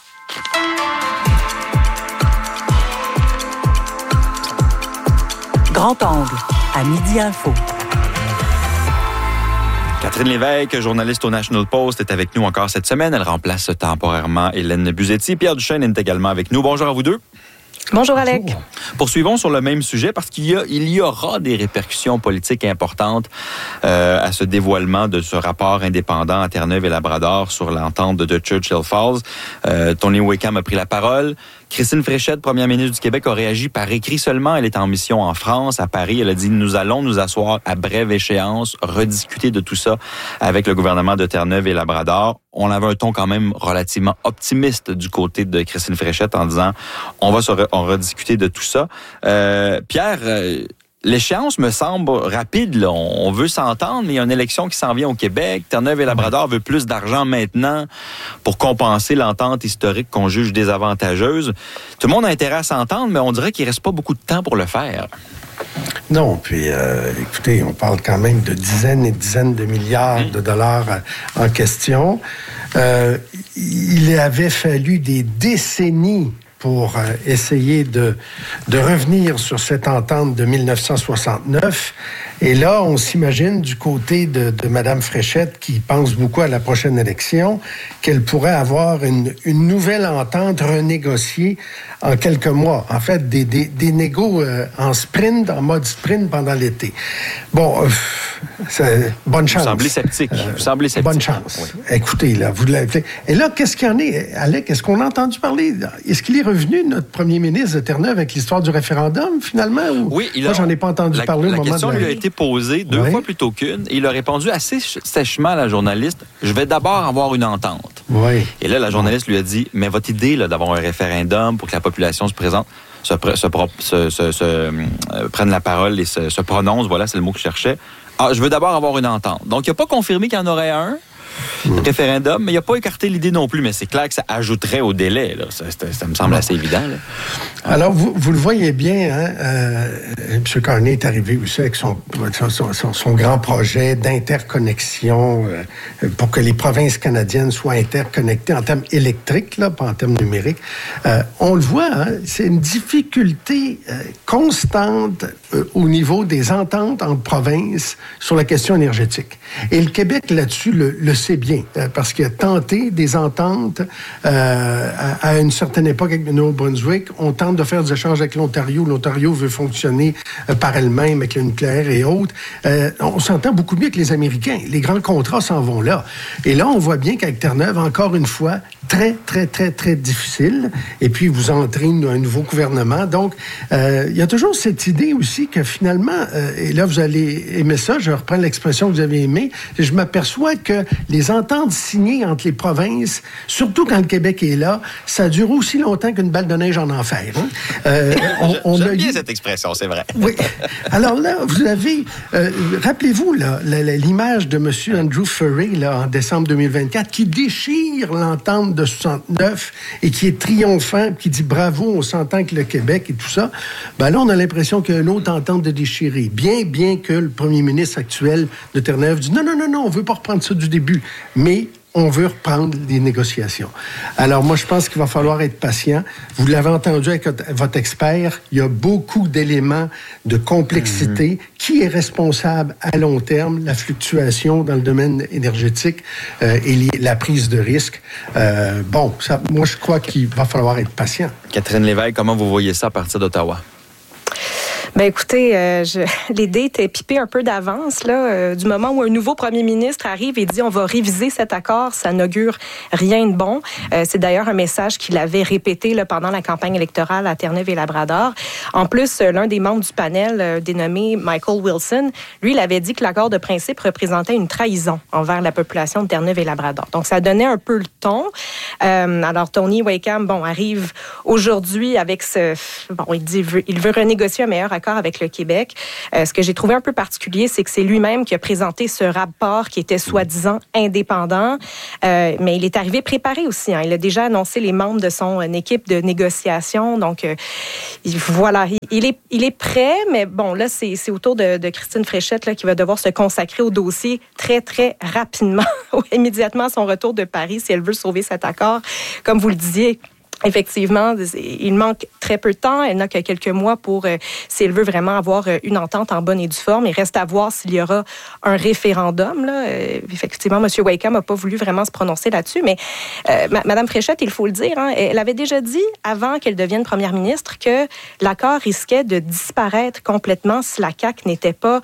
Grand angle, à Midi Info. Catherine Lévesque, journaliste au National Post, est avec nous encore cette semaine. Elle remplace temporairement Hélène Buzetti. Pierre Duchesne est également avec nous. Bonjour à vous deux. Bonjour Alec. Poursuivons sur le même sujet parce qu'il y aura des répercussions politiques importantes à ce dévoilement de ce rapport indépendant à Terre-Neuve et Labrador sur l'entente de Churchill Falls. Tony Wickham a pris la parole. Christine Fréchette, première ministre du Québec, a réagi par écrit seulement. Elle est en mission en France, à Paris. Elle a dit « Nous allons nous asseoir à brève échéance, rediscuter de tout ça avec le gouvernement de Terre-Neuve et Labrador ». On avait un ton quand même relativement optimiste du côté de Christine Fréchette en disant « On va rediscuter de tout ça ». Pierre, l'échéance me semble rapide. Là. On veut s'entendre, mais il y a une élection qui s'en vient au Québec. Terre-Neuve et Labrador veut plus d'argent maintenant pour compenser l'entente historique qu'on juge désavantageuse. Tout le monde a intérêt à s'entendre, mais on dirait qu'il ne reste pas beaucoup de temps pour le faire. Non, puis écoutez, on parle quand même de dizaines et dizaines de milliards de dollars en question. Il avait fallu des décennies pour essayer de revenir sur cette entente de 1969. Et là, on s'imagine du côté de Mme Fréchette, qui pense beaucoup à la prochaine élection, qu'elle pourrait avoir une nouvelle entente renégociée en quelques mois. En fait, des négos en sprint, en mode sprint pendant l'été. Bon, bonne chance. Vous semblez sceptique. Bonne chance. Oui. Écoutez, là, vous l'avez. Et là, qu'est-ce qu'il y en est, Alec? Est-ce qu'on a entendu parler? Est-ce qu'il est revenu, notre premier ministre de Terre-Neuve, avec l'histoire du référendum, finalement? Oui, Moi, j'en ai pas entendu parler au moment de la... question lui a été posée deux fois plutôt qu'une, et il a répondu assez sèchement à la journaliste, « Je vais d'abord avoir une entente. » Oui. Et là, la journaliste lui a dit, « Mais votre idée là, d'avoir un référendum pour que la population se présente, prenne la parole et se prononce, voilà, c'est le mot que je cherchais. Ah, je veux d'abord avoir une entente. » Donc, il n'a pas confirmé qu'il y en aurait un référendum, mais il n'a pas écarté l'idée non plus. Mais c'est clair que ça ajouterait au délai. Là. Ça me semble assez évident. Là. Alors, vous le voyez bien, hein, M. Carney est arrivé aussi avec son grand projet d'interconnexion pour que les provinces canadiennes soient interconnectées en termes électriques, là, pas en termes numériques. On le voit, hein, c'est une difficulté constante au niveau des ententes entre provinces sur la question énergétique. Et le Québec, là-dessus, le sait bien, parce qu'il a tenté des ententes à une certaine époque avec le Nouveau-Brunswick. On tente de faire des échanges avec l'Ontario. L'Ontario veut fonctionner par elle-même avec le nucléaire et autres. On s'entend beaucoup mieux que les Américains. Les grands contrats s'en vont là. Et là, on voit bien qu'avec Terre-Neuve, encore une fois, très, très, très, très difficile. Et puis, vous entrez un nouveau gouvernement. Donc, il y a toujours cette idée aussi que finalement, et là, vous allez aimer ça, je reprends l'expression que vous avez aimée, je m'aperçois qu'il les ententes signées entre les provinces, surtout quand le Québec est là, ça dure aussi longtemps qu'une balle de neige en enfer. Hein? J'aime bien cette expression, c'est vrai. Oui. Alors là, vous avez... rappelez-vous l'image de M. Andrew Furray là, en décembre 2024 qui déchire l'entente de 69 et qui est triomphant, qui dit bravo, on s'entend que le Québec et tout ça. Ben là, on a l'impression qu'il y a une autre entente de déchirer. Bien que le premier ministre actuel de Terre-Neuve dit non, on veut pas reprendre ça du début. Mais on veut reprendre les négociations. Alors, moi, je pense qu'il va falloir être patient. Vous l'avez entendu avec votre expert, il y a beaucoup d'éléments de complexité. Qui est responsable à long terme? La fluctuation dans le domaine énergétique et la prise de risque. Moi, je crois qu'il va falloir être patient. Catherine Lévesque, comment vous voyez ça à partir d'Ottawa? Ben écoutez, l'idée était pipée un peu d'avance là. Du moment où un nouveau premier ministre arrive et dit on va réviser cet accord, ça n'augure rien de bon. C'est d'ailleurs un message qu'il avait répété là, pendant la campagne électorale à Terre-Neuve et Labrador. En plus, l'un des membres du panel, dénommé Michael Wilson, lui, il avait dit que l'accord de principe représentait une trahison envers la population de Terre-Neuve et Labrador. Donc, ça donnait un peu le ton. Alors, Tony Wakeham, arrive aujourd'hui avec il dit il veut renégocier un meilleur accord avec le Québec. Ce que j'ai trouvé un peu particulier, c'est que c'est lui-même qui a présenté ce rapport qui était soi-disant indépendant, mais il est arrivé préparé aussi. Hein. Il a déjà annoncé les membres de son équipe de négociation. Donc, voilà, il est prêt, mais bon, là, c'est au tour de Christine Fréchette là, qui va devoir se consacrer au dossier très, très rapidement, immédiatement à son retour de Paris, si elle veut sauver cet accord. Comme vous le disiez, effectivement, il manque très peu de temps. Elle n'a que quelques mois pour, si elle veut vraiment avoir une entente en bonne et due forme. Il reste à voir s'il y aura un référendum. Là. Effectivement, M. Wakeham n'a pas voulu vraiment se prononcer là-dessus. Mais Mme Fréchette, il faut le dire, hein, elle avait déjà dit, avant qu'elle devienne première ministre, que l'accord risquait de disparaître complètement si la CAQ n'était pas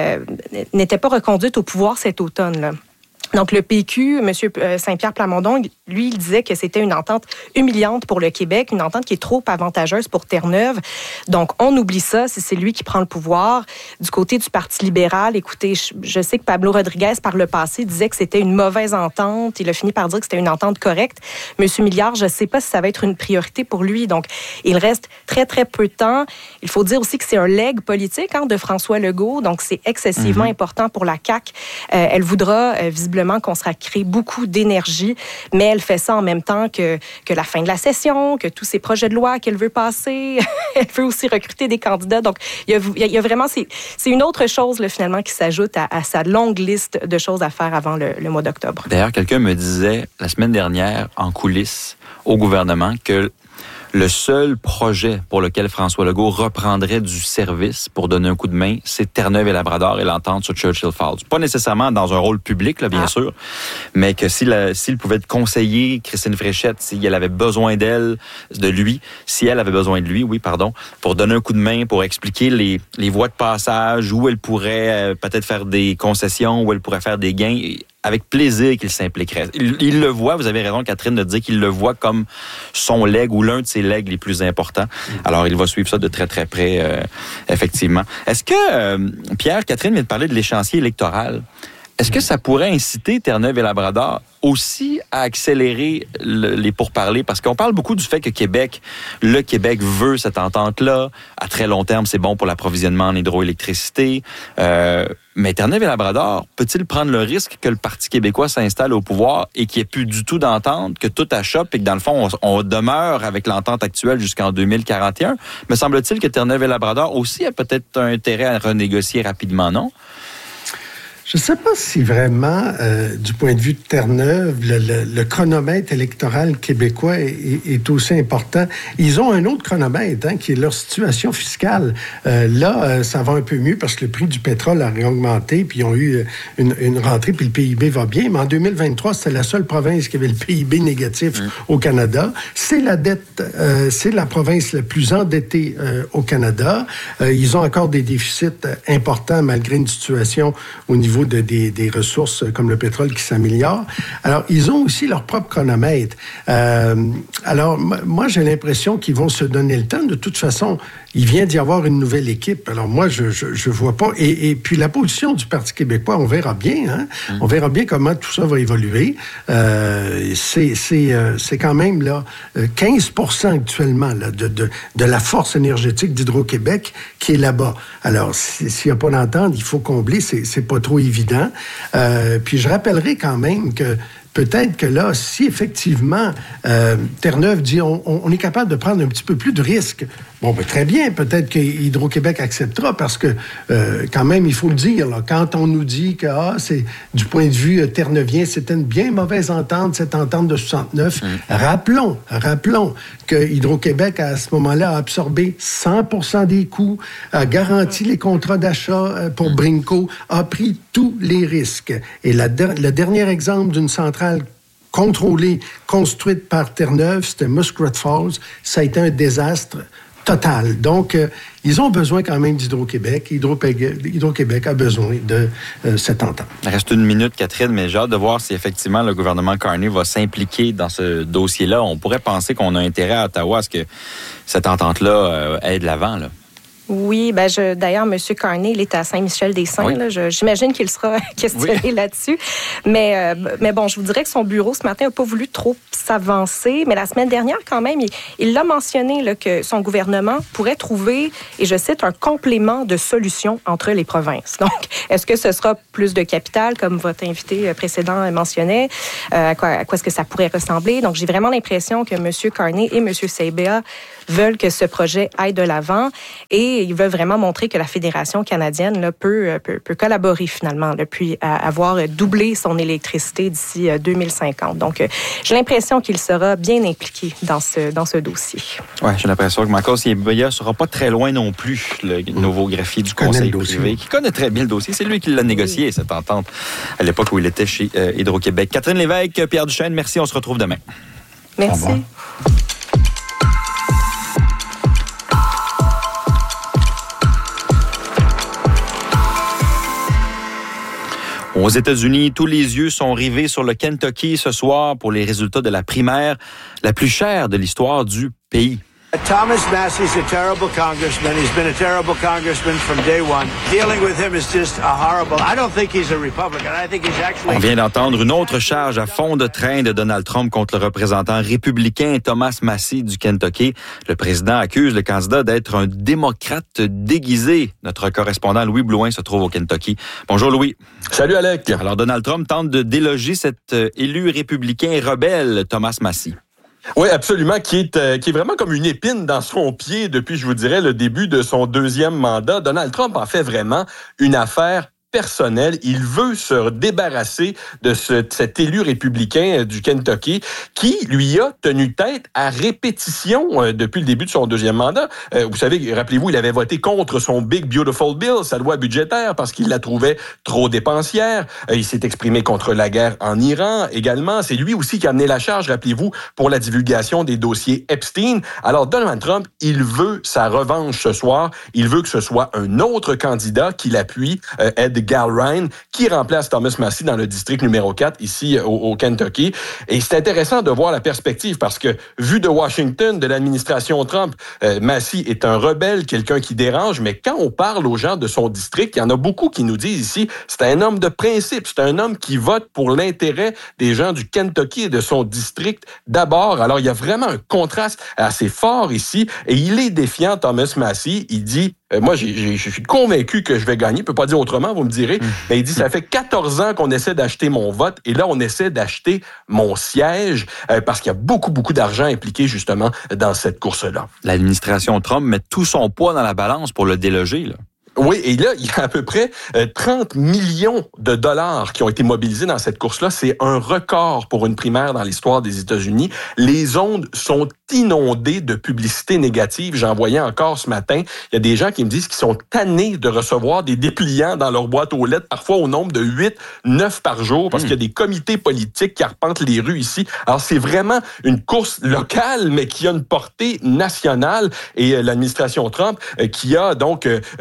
reconduite au pouvoir cet automne. Là. Donc, le PQ, M. Saint-Pierre Plamondon, lui, il disait que c'était une entente humiliante pour le Québec, une entente qui est trop avantageuse pour Terre-Neuve. Donc, on oublie ça si c'est lui qui prend le pouvoir. Du côté du Parti libéral, écoutez, je sais que Pablo Rodriguez, par le passé, disait que c'était une mauvaise entente. Il a fini par dire que c'était une entente correcte. M. Milliard, je ne sais pas si ça va être une priorité pour lui. Donc, il reste très, très peu de temps. Il faut dire aussi que c'est un legs politique de François Legault. Donc, c'est excessivement important pour la CAQ. Elle voudra, visiblement, consacrer beaucoup d'énergie, mais elle fait ça en même temps que la fin de la session, que tous ces projets de loi qu'elle veut passer. Elle veut aussi recruter des candidats. Donc, il y a vraiment... C'est une autre chose, là, finalement, qui s'ajoute à sa longue liste de choses à faire avant le mois d'octobre. D'ailleurs, quelqu'un me disait la semaine dernière, en coulisses, au gouvernement, que le seul projet pour lequel François Legault reprendrait du service pour donner un coup de main, c'est Terre-Neuve et Labrador et l'entente sur Churchill Falls. Pas nécessairement dans un rôle public, là, bien sûr, mais que s'il pouvait conseiller Christine Fréchette, si elle avait besoin si elle avait besoin de lui, pour donner un coup de main, pour expliquer les voies de passage, où elle pourrait peut-être faire des concessions, où elle pourrait faire des gains, avec plaisir qu'il s'impliquerait. Il le voit, vous avez raison, Catherine, de dire qu'il le voit comme son legs ou l'un de ses legs les plus importants. Alors, il va suivre ça de très, très près, effectivement. Est-ce que, Pierre, Catherine vient de parler de l'échéancier électoral. Est-ce que ça pourrait inciter Terre-Neuve et Labrador aussi à accélérer les pourparlers? Parce qu'on parle beaucoup du fait que le Québec veut cette entente-là. À très long terme, c'est bon pour l'approvisionnement en hydroélectricité. Mais Terre-Neuve et Labrador, peut-il prendre le risque que le Parti québécois s'installe au pouvoir et qu'il n'y ait plus du tout d'entente, que tout achoppe et que dans le fond, on demeure avec l'entente actuelle jusqu'en 2041? Me semble-t-il que Terre-Neuve et Labrador aussi a peut-être un intérêt à renégocier rapidement, non? Je ne sais pas si vraiment, du point de vue de Terre-Neuve, le chronomètre électoral québécois est aussi important. Ils ont un autre chronomètre, qui est leur situation fiscale. Là, ça va un peu mieux parce que le prix du pétrole a réaugmenté, puis ils ont eu une rentrée, puis le PIB va bien. Mais en 2023, c'était la seule province qui avait le PIB négatif au Canada. C'est la dette, c'est la province la plus endettée au Canada. Ils ont encore des déficits importants malgré une situation au niveau niveau des ressources comme le pétrole qui s'améliore. Alors, ils ont aussi leur propre chronomètre. Alors, moi, j'ai l'impression qu'ils vont se donner le temps. De toute façon, il vient d'y avoir une nouvelle équipe. Alors, moi, je vois pas. Et puis, la position du Parti québécois, on verra bien. Hein? On verra bien comment tout ça va évoluer. C'est quand même là 15% actuellement là, de la force énergétique d'Hydro-Québec qui est là-bas. Alors, s'il n'y a pas d'entente, il faut combler. C'est pas trop évident. Puis, je rappellerai quand même que peut-être que là, si effectivement Terre-Neuve dit on est capable de prendre un petit peu plus de risques, bon, ben, très bien, peut-être que Hydro-Québec acceptera parce que quand même, il faut le dire, là, quand on nous dit que c'est du point de vue terneuvien, c'était une bien mauvaise entente, cette entente de 69, rappelons que Hydro-Québec, à ce moment-là, a absorbé 100% des coûts, a garanti les contrats d'achat pour Brinko, a pris tous les risques. Et le dernier exemple d'une centrale contrôlée, construite par Terre-Neuve, c'était Muskrat Falls. Ça a été un désastre total. Donc, ils ont besoin quand même d'Hydro-Québec. Hydro-Québec a besoin de cette entente. Il reste 1 minute, Catherine, mais j'ai hâte de voir si effectivement le gouvernement Carney va s'impliquer dans ce dossier-là. On pourrait penser qu'on a intérêt à Ottawa à ce que cette entente-là aille de l'avant, là. Oui, d'ailleurs, M. Carney, il est à Saint-Michel-des-Saints. Oui. Là, j'imagine qu'il sera questionné là-dessus. Mais bon, je vous dirais que son bureau, ce matin, n'a pas voulu trop s'avancer. Mais la semaine dernière, quand même, il l'a mentionné là, que son gouvernement pourrait trouver, et je cite, un complément de solution entre les provinces. Donc, est-ce que ce sera plus de capital, comme votre invité précédent mentionnait? À quoi est-ce que ça pourrait ressembler? Donc, j'ai vraiment l'impression que M. Carney et M. Seibea veulent que ce projet aille de l'avant et ils veulent vraiment montrer que la Fédération canadienne là, peut collaborer finalement, là, puis avoir doublé son électricité d'ici 2050. Donc, j'ai l'impression qu'il sera bien impliqué dans ce dossier. Oui, j'ai l'impression que Michael Seibea ne sera pas très loin non plus, le nouveau greffier du Conseil privé, qui connaît très bien le dossier. C'est lui qui l'a négocié, cette entente, à l'époque où il était chez Hydro-Québec. Catherine Lévesque, Pierre Duchesne, merci. On se retrouve demain. Merci. Aux États-Unis, tous les yeux sont rivés sur le Kentucky ce soir pour les résultats de la primaire la plus chère de l'histoire du pays. Thomas Massey's a terrible congressman. He's been a terrible congressman from day one. Dealing with him is just horrible. I don't think he's a Republican. I think he's actually... On vient d'entendre une autre charge à fond de train de Donald Trump contre le représentant républicain Thomas Massey du Kentucky. Le président accuse le candidat d'être un démocrate déguisé. Notre correspondant Louis Blouin se trouve au Kentucky. Bonjour Louis. Salut Alec. Alors Donald Trump tente de déloger cet élu républicain rebelle Thomas Massey. Oui, absolument, qui est vraiment comme une épine dans son pied depuis, je vous dirais, le début de son deuxième mandat. Donald Trump en fait vraiment une affaire personnel. Il veut se débarrasser de cet élu républicain du Kentucky qui lui a tenu tête à répétition depuis le début de son deuxième mandat. Vous savez, rappelez-vous, il avait voté contre son Big Beautiful Bill, sa loi budgétaire, parce qu'il la trouvait trop dépensière. Il s'est exprimé contre la guerre en Iran également. C'est lui aussi qui a amené la charge, rappelez-vous, pour la divulgation des dossiers Epstein. Alors, Donald Trump, il veut sa revanche ce soir. Il veut que ce soit un autre candidat qui l'appuie, Ed Gilran, qui remplace Thomas Massey dans le district numéro 4 ici au Kentucky. Et c'est intéressant de voir la perspective parce que, vu de Washington, de l'administration Trump, Massey est un rebelle, quelqu'un qui dérange, mais quand on parle aux gens de son district, il y en a beaucoup qui nous disent ici, c'est un homme de principe, c'est un homme qui vote pour l'intérêt des gens du Kentucky et de son district d'abord. Alors, il y a vraiment un contraste assez fort ici et il est défiant, Thomas Massey. Il dit, moi, je suis convaincu que je vais gagner. Je peux pas dire autrement, vous me direz. Mais il dit, ça fait 14 ans qu'on essaie d'acheter mon vote et là, on essaie d'acheter mon siège parce qu'il y a beaucoup, beaucoup d'argent impliqué justement dans cette course-là. L'administration Trump met tout son poids dans la balance pour le déloger, là. Oui, et là, il y a à peu près 30 millions de dollars qui ont été mobilisés dans cette course-là. C'est un record pour une primaire dans l'histoire des États-Unis. Les ondes sont inondées de publicité négative. J'en voyais encore ce matin. Il y a des gens qui me disent qu'ils sont tannés de recevoir des dépliants dans leur boîte aux lettres, parfois au nombre de 8, 9 par jour, parce qu'il y a des comités politiques qui arpentent les rues ici. Alors, c'est vraiment une course locale, mais qui a une portée nationale. Et l'administration Trump, qui a donc mobilisé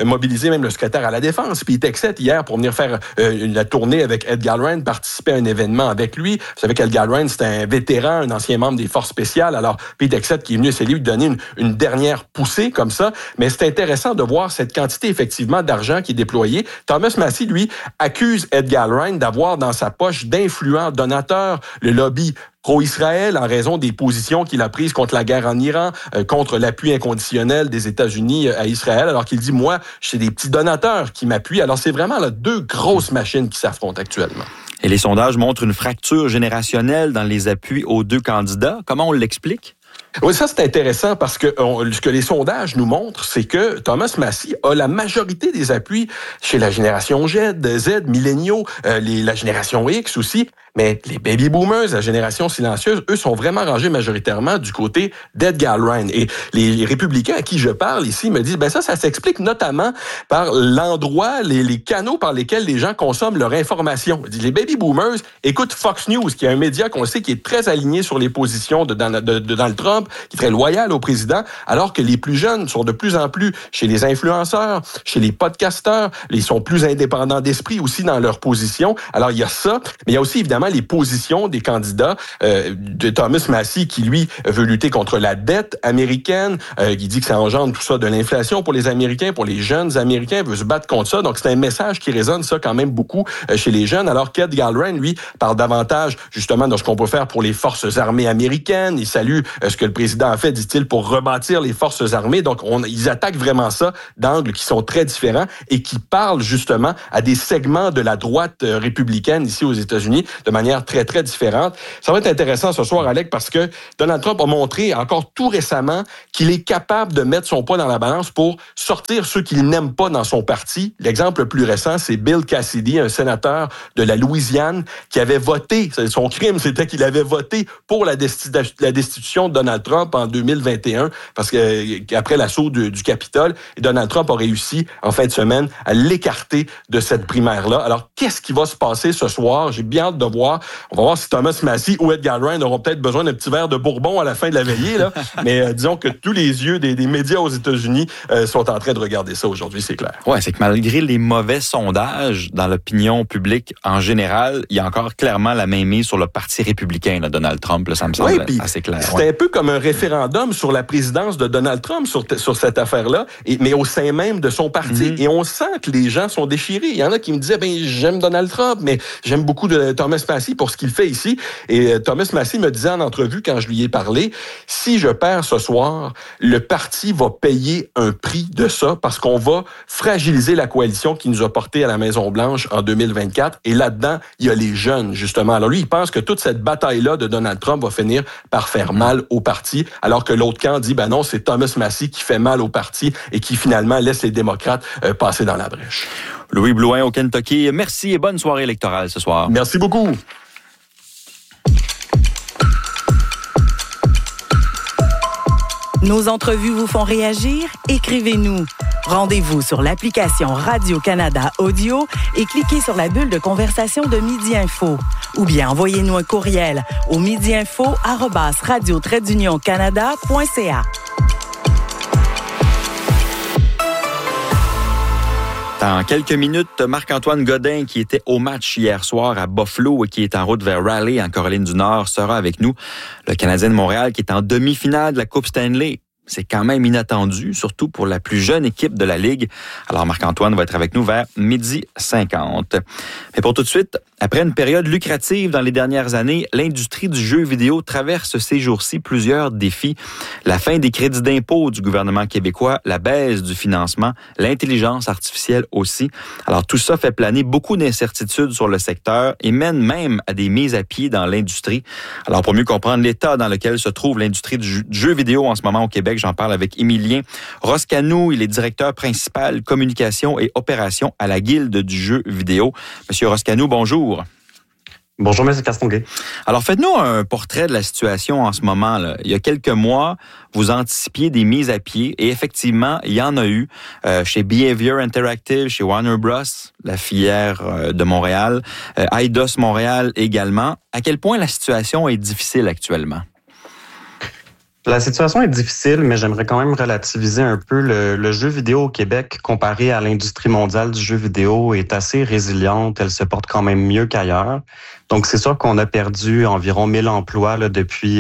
mobilisé même le secrétaire à la Défense, Pete Hegseth, hier, pour venir faire la tournée avec Ed Gallagher, participer à un événement avec lui. Vous savez qu'Ed Gallagher, c'est un vétéran, un ancien membre des forces spéciales. Alors, Pete Hegseth qui est venu essayer de lui donner une dernière poussée comme ça. Mais c'est intéressant de voir cette quantité, effectivement, d'argent qui est déployée. Thomas Massie, lui, accuse Ed Gallagher d'avoir dans sa poche d'influents donateurs, le lobby pro-Israël en raison des positions qu'il a prises contre la guerre en Iran, contre l'appui inconditionnel des États-Unis à Israël, alors qu'il dit, moi, c'est des petits donateurs qui m'appuient. Alors, c'est vraiment là, deux grosses machines qui s'affrontent actuellement. Et les sondages montrent une fracture générationnelle dans les appuis aux deux candidats. Comment on l'explique? Oui, ça, c'est intéressant parce que ce que les sondages nous montrent, c'est que Thomas Massie a la majorité des appuis chez la génération Z, milléniaux, la génération X aussi. Mais les baby boomers, la génération silencieuse, eux sont vraiment rangés majoritairement du côté d'Ed Gallagher. Et les républicains à qui je parle ici me disent, ça s'explique notamment par l'endroit, les canaux par lesquels les gens consomment leur information. Les baby boomers écoutent Fox News, qui est un média qu'on sait qui est très aligné sur les positions de Donald Trump, qui est très loyal au président, alors que les plus jeunes sont de plus en plus chez les influenceurs, chez les podcasteurs, ils sont plus indépendants d'esprit aussi dans leur position. Alors, il y a ça, mais il y a aussi évidemment les positions des candidats de Thomas Massie qui, lui, veut lutter contre la dette américaine, qui dit que ça engendre tout ça de l'inflation pour les Américains, pour les jeunes Américains, veut se battre contre ça. Donc, c'est un message qui résonne, ça, quand même beaucoup chez les jeunes, alors qu'Ed Gallagher, lui, parle davantage, justement, de ce qu'on peut faire pour les forces armées américaines. Il salue ce que le président a fait, dit-il, pour rebâtir les forces armées. Donc, ils attaquent vraiment ça d'angles qui sont très différents et qui parlent, justement, à des segments de la droite républicaine ici aux États-Unis, de manière très, très différente. Ça va être intéressant ce soir, Alec, parce que Donald Trump a montré encore tout récemment qu'il est capable de mettre son poids dans la balance pour sortir ceux qu'il n'aime pas dans son parti. L'exemple le plus récent, c'est Bill Cassidy, un sénateur de la Louisiane, qui avait voté, son crime, c'était qu'il avait voté pour la destitution de Donald Trump en 2021, parce qu'après l'assaut du Capitole, Donald Trump a réussi, en fin de semaine, à l'écarter de cette primaire-là. Alors, qu'est-ce qui va se passer ce soir? J'ai bien hâte de voir. On va voir si Thomas Massie ou Ed Gallagher auront peut-être besoin d'un petit verre de Bourbon à la fin de la veillée, là. Mais disons que tous les yeux des médias aux États-Unis sont en train de regarder ça aujourd'hui, c'est clair. Ouais, c'est que malgré les mauvais sondages dans l'opinion publique en général, il y a encore clairement la mainmise sur le parti républicain, là, Donald Trump, là, ça me semble assez clair. C'était un peu comme un référendum sur la présidence de Donald Trump sur cette affaire-là, mais au sein même de son parti. Et on sent que les gens sont déchirés. Il y en a qui me disaient, j'aime Donald Trump, mais j'aime beaucoup de Thomas Massie pour ce qu'il fait ici. Et Thomas Massie me disait en entrevue, quand je lui ai parlé, si je perds ce soir, le parti va payer un prix de ça parce qu'on va fragiliser la coalition qui nous a portés à la Maison-Blanche en 2024. Et là-dedans, il y a les jeunes, justement. Alors lui, il pense que toute cette bataille-là de Donald Trump va finir par faire mal au parti, alors que l'autre camp dit, non, c'est Thomas Massie qui fait mal au parti et qui finalement laisse les démocrates passer dans la brèche. Louis Blouin au Kentucky, merci et bonne soirée électorale ce soir. Merci beaucoup. Nos entrevues vous font réagir? Écrivez-nous. Rendez-vous sur l'application Radio-Canada Audio et cliquez sur la bulle de conversation de Midi Info. Ou bien envoyez-nous un courriel au midiinfo@radio-canada.ca. Dans quelques minutes, Marc-Antoine Godin, qui était au match hier soir à Buffalo et qui est en route vers Raleigh, en Caroline du Nord, sera avec nous. Le Canadien de Montréal, qui est en demi-finale de la Coupe Stanley. C'est quand même inattendu, surtout pour la plus jeune équipe de la Ligue. Alors, Marc-Antoine va être avec nous vers 12h50. Mais pour tout de suite, après une période lucrative dans les dernières années, l'industrie du jeu vidéo traverse ces jours-ci plusieurs défis. La fin des crédits d'impôt du gouvernement québécois, la baisse du financement, l'intelligence artificielle aussi. Alors, tout ça fait planer beaucoup d'incertitudes sur le secteur et mène même à des mises à pied dans l'industrie. Alors, pour mieux comprendre l'état dans lequel se trouve l'industrie du jeu vidéo en ce moment au Québec, j'en parle avec Émilien Roscanou. Il est directeur principal communication et opération à la Guilde du jeu vidéo. Monsieur Roscanou, bonjour. Bonjour, M. Castonguay. Alors, faites-nous un portrait de la situation en ce moment, là. Il y a quelques mois, vous anticipiez des mises à pied et effectivement, il y en a eu chez Behavior Interactive, chez Warner Bros, la filière de Montréal, Eidos Montréal également. À quel point la situation est difficile actuellement? La situation est difficile, mais j'aimerais quand même relativiser un peu. Le jeu vidéo au Québec, comparé à l'industrie mondiale du jeu vidéo, est assez résiliente. Elle se porte quand même mieux qu'ailleurs. Donc, c'est sûr qu'on a perdu environ 1000 emplois là, depuis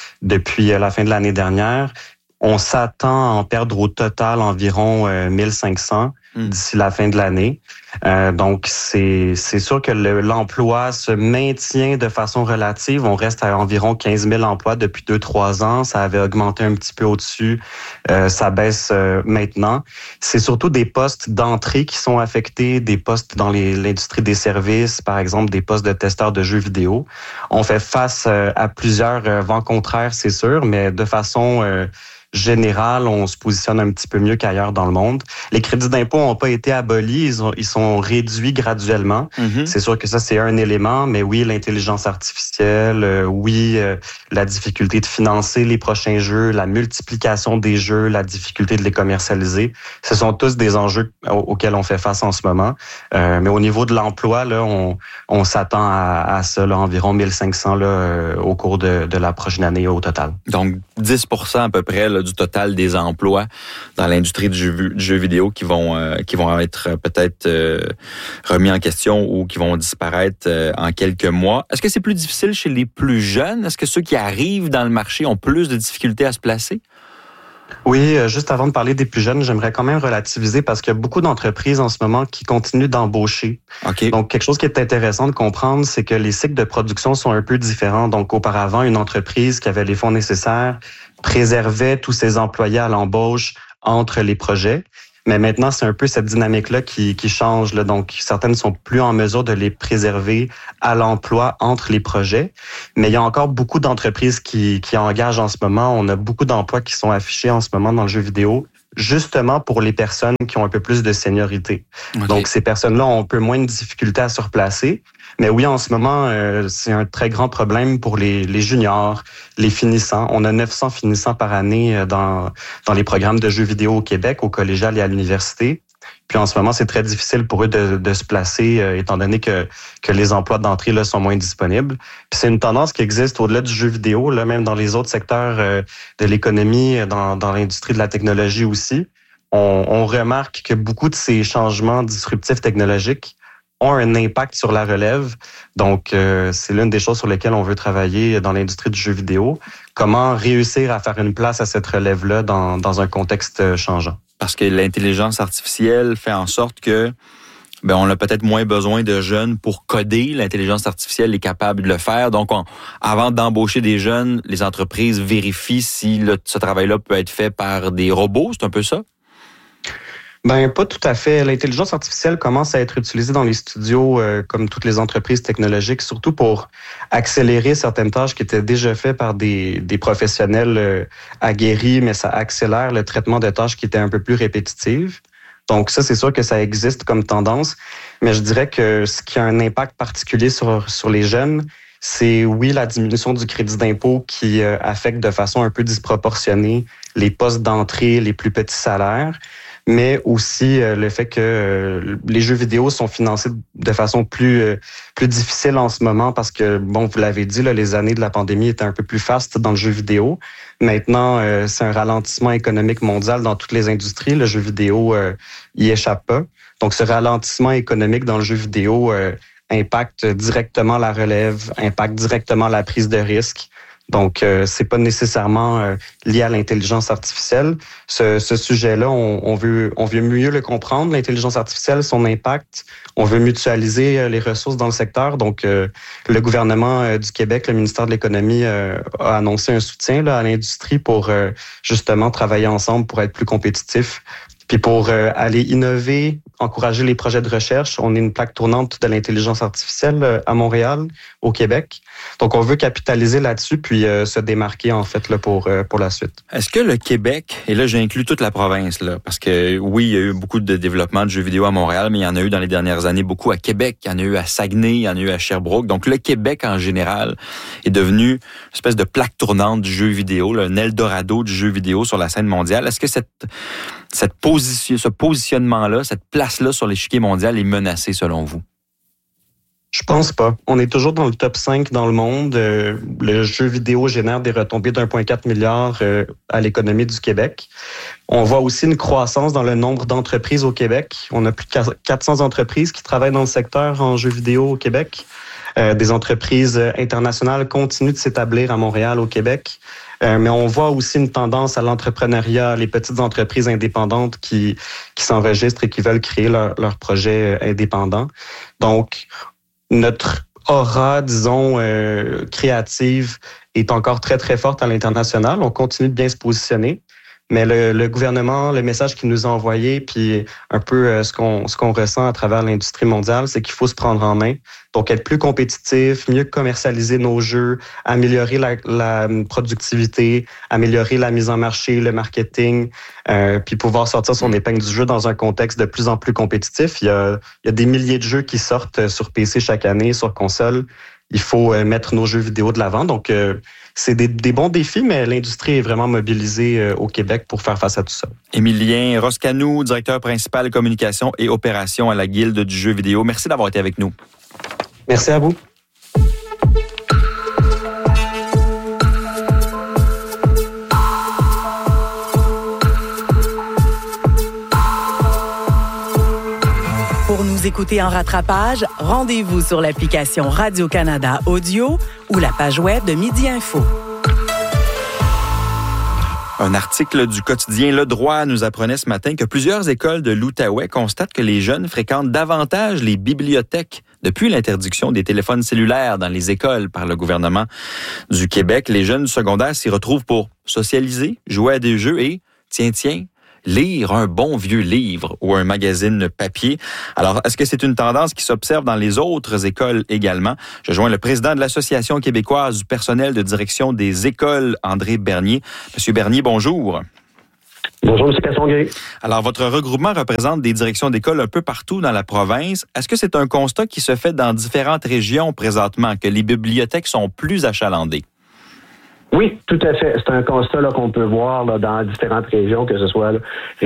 la fin de l'année dernière. On s'attend à en perdre au total environ 1500 d'ici la fin de l'année. Donc, c'est sûr que l'emploi se maintient de façon relative. On reste à environ 15 000 emplois depuis 2-3 ans. Ça avait augmenté un petit peu au-dessus. Ça baisse maintenant. C'est surtout des postes d'entrée qui sont affectés, des postes dans l'industrie des services, par exemple des postes de testeurs de jeux vidéo. On fait face à plusieurs vents contraires, c'est sûr, mais de façon général, on se positionne un petit peu mieux qu'ailleurs dans le monde. Les crédits d'impôt n'ont pas été abolis, ils sont réduits graduellement. C'est sûr que ça, c'est un élément, mais oui, l'intelligence artificielle, la difficulté de financer les prochains jeux, la multiplication des jeux, la difficulté de les commercialiser, ce sont tous des enjeux auxquels on fait face en ce moment. Mais au niveau de l'emploi, là, on s'attend à ça, là, environ 1500 là, au cours de la prochaine année au total. Donc, 10% à peu près là, du total des emplois dans l'industrie du jeu vidéo qui vont être peut-être remis en question ou qui vont disparaître en quelques mois. Est-ce que c'est plus difficile chez les plus jeunes? Est-ce que ceux qui arrivent dans le marché ont plus de difficultés à se placer? Oui, juste avant de parler des plus jeunes, j'aimerais quand même relativiser parce qu'il y a beaucoup d'entreprises en ce moment qui continuent d'embaucher. Okay. Donc, quelque chose qui est intéressant de comprendre, c'est que les cycles de production sont un peu différents. Donc, auparavant, une entreprise qui avait les fonds nécessaires préservait tous ses employés à l'embauche entre les projets. Mais maintenant, c'est un peu cette dynamique-là qui change. Là. Donc, certaines ne sont plus en mesure de les préserver à l'emploi entre les projets. Mais il y a encore beaucoup d'entreprises qui engagent en ce moment. On a beaucoup d'emplois qui sont affichés en ce moment dans le jeu vidéo, justement pour les personnes qui ont un peu plus de seniorité. Okay. Donc, ces personnes-là ont un peu moins de difficultés à se replacer. Mais oui, en ce moment, c'est un très grand problème pour les juniors, les finissants. On a 900 finissants par année dans les programmes de jeux vidéo au Québec, au collégial et à l'université. Puis en ce moment, c'est très difficile pour eux de se placer, étant donné que les emplois d'entrée là sont moins disponibles. Puis c'est une tendance qui existe au-delà du jeu vidéo, là, même dans les autres secteurs de l'économie, dans l'industrie de la technologie aussi. On remarque que beaucoup de ces changements disruptifs technologiques ont un impact sur la relève. Donc, c'est l'une des choses sur lesquelles on veut travailler dans l'industrie du jeu vidéo. Comment réussir à faire une place à cette relève-là dans un contexte changeant? Parce que l'intelligence artificielle fait en sorte que on a peut-être moins besoin de jeunes pour coder. L'intelligence artificielle est capable de le faire. Donc, avant d'embaucher des jeunes, les entreprises vérifient si ce travail-là peut être fait par des robots. C'est un peu ça? Pas tout à fait. L'intelligence artificielle commence à être utilisée dans les studios comme toutes les entreprises technologiques, surtout pour accélérer certaines tâches qui étaient déjà faites par des professionnels aguerris, mais ça accélère le traitement de tâches qui étaient un peu plus répétitives. Donc ça, c'est sûr que ça existe comme tendance, mais je dirais que ce qui a un impact particulier sur les jeunes, c'est oui la diminution du crédit d'impôt qui affecte de façon un peu disproportionnée les postes d'entrée, les plus petits salaires, mais aussi le fait que les jeux vidéo sont financés de façon plus difficile en ce moment parce que, vous l'avez dit, là, les années de la pandémie étaient un peu plus fastes dans le jeu vidéo. Maintenant, c'est un ralentissement économique mondial dans toutes les industries. Le jeu vidéo y échappe pas. Donc, ce ralentissement économique dans le jeu vidéo impacte directement la relève, impacte directement la prise de risque. Donc, c'est pas nécessairement lié à l'intelligence artificielle. Ce sujet-là, on veut mieux le comprendre, l'intelligence artificielle, son impact. On veut mutualiser les ressources dans le secteur. Donc, le gouvernement du Québec, le ministère de l'Économie a annoncé un soutien là, à l'industrie pour justement travailler ensemble pour être plus compétitifs. Puis pour aller innover, encourager les projets de recherche, on est une plaque tournante de l'intelligence artificielle à Montréal, au Québec. Donc, on veut capitaliser là-dessus puis se démarquer, en fait, là, pour la suite. Est-ce que le Québec, et là, j'inclus toute la province, là, parce que oui, il y a eu beaucoup de développement de jeux vidéo à Montréal, mais il y en a eu dans les dernières années beaucoup à Québec, il y en a eu à Saguenay, il y en a eu à Sherbrooke. Donc, le Québec, en général, est devenu une espèce de plaque tournante du jeu vidéo, là, un Eldorado du jeu vidéo sur la scène mondiale. Est-ce que ce positionnement-là, cette place-là sur l'échiquier mondial est menacée, selon vous? Je pense pas. On est toujours dans le top 5 dans le monde. Le jeu vidéo génère des retombées d'1,4 milliard à l'économie du Québec. On voit aussi une croissance dans le nombre d'entreprises au Québec. On a plus de 400 entreprises qui travaillent dans le secteur en jeux vidéo au Québec. Des entreprises internationales continuent de s'établir à Montréal, au Québec. Mais on voit aussi une tendance à l'entrepreneuriat, les petites entreprises indépendantes qui s'enregistrent et qui veulent créer leur projet indépendant. Donc, notre aura, disons, créative est encore très, très forte à l'international. On continue de bien se positionner. Mais le gouvernement, le message qu'il nous a envoyé, puis un peu ce qu'on ressent à travers l'industrie mondiale, c'est qu'il faut se prendre en main. Donc, être plus compétitif, mieux commercialiser nos jeux, améliorer la productivité, améliorer la mise en marché, le marketing, puis pouvoir sortir son épingle du jeu dans un contexte de plus en plus compétitif. Il y a des milliers de jeux qui sortent sur PC chaque année, sur console. Il faut mettre nos jeux vidéo de l'avant. Donc, c'est des bons défis, mais l'industrie est vraiment mobilisée au Québec pour faire face à tout ça. Émilien Roscanou, directeur principal communication et opération à la Guilde du jeu vidéo. Merci d'avoir été avec nous. Merci à vous. Pour nous écouter en rattrapage, rendez-vous sur l'application Radio-Canada Audio ou la page web de Midi Info. Un article du quotidien Le Droit nous apprenait ce matin que plusieurs écoles de l'Outaouais constatent que les jeunes fréquentent davantage les bibliothèques depuis l'interdiction des téléphones cellulaires dans les écoles par le gouvernement du Québec. Les jeunes du secondaire s'y retrouvent pour socialiser, jouer à des jeux et, tiens, lire un bon vieux livre ou un magazine papier. Alors, est-ce que c'est une tendance qui s'observe dans les autres écoles également? Je joins le président de l'Association québécoise du personnel de direction des écoles, André Bernier. Monsieur Bernier, bonjour. Bonjour, M. Castonguay. Alors, votre regroupement représente des directions d'école un peu partout dans la province. Est-ce que c'est un constat qui se fait dans différentes régions présentement, que les bibliothèques sont plus achalandées? Oui, tout à fait. C'est un constat là, qu'on peut voir là, dans différentes régions, que ce soit là,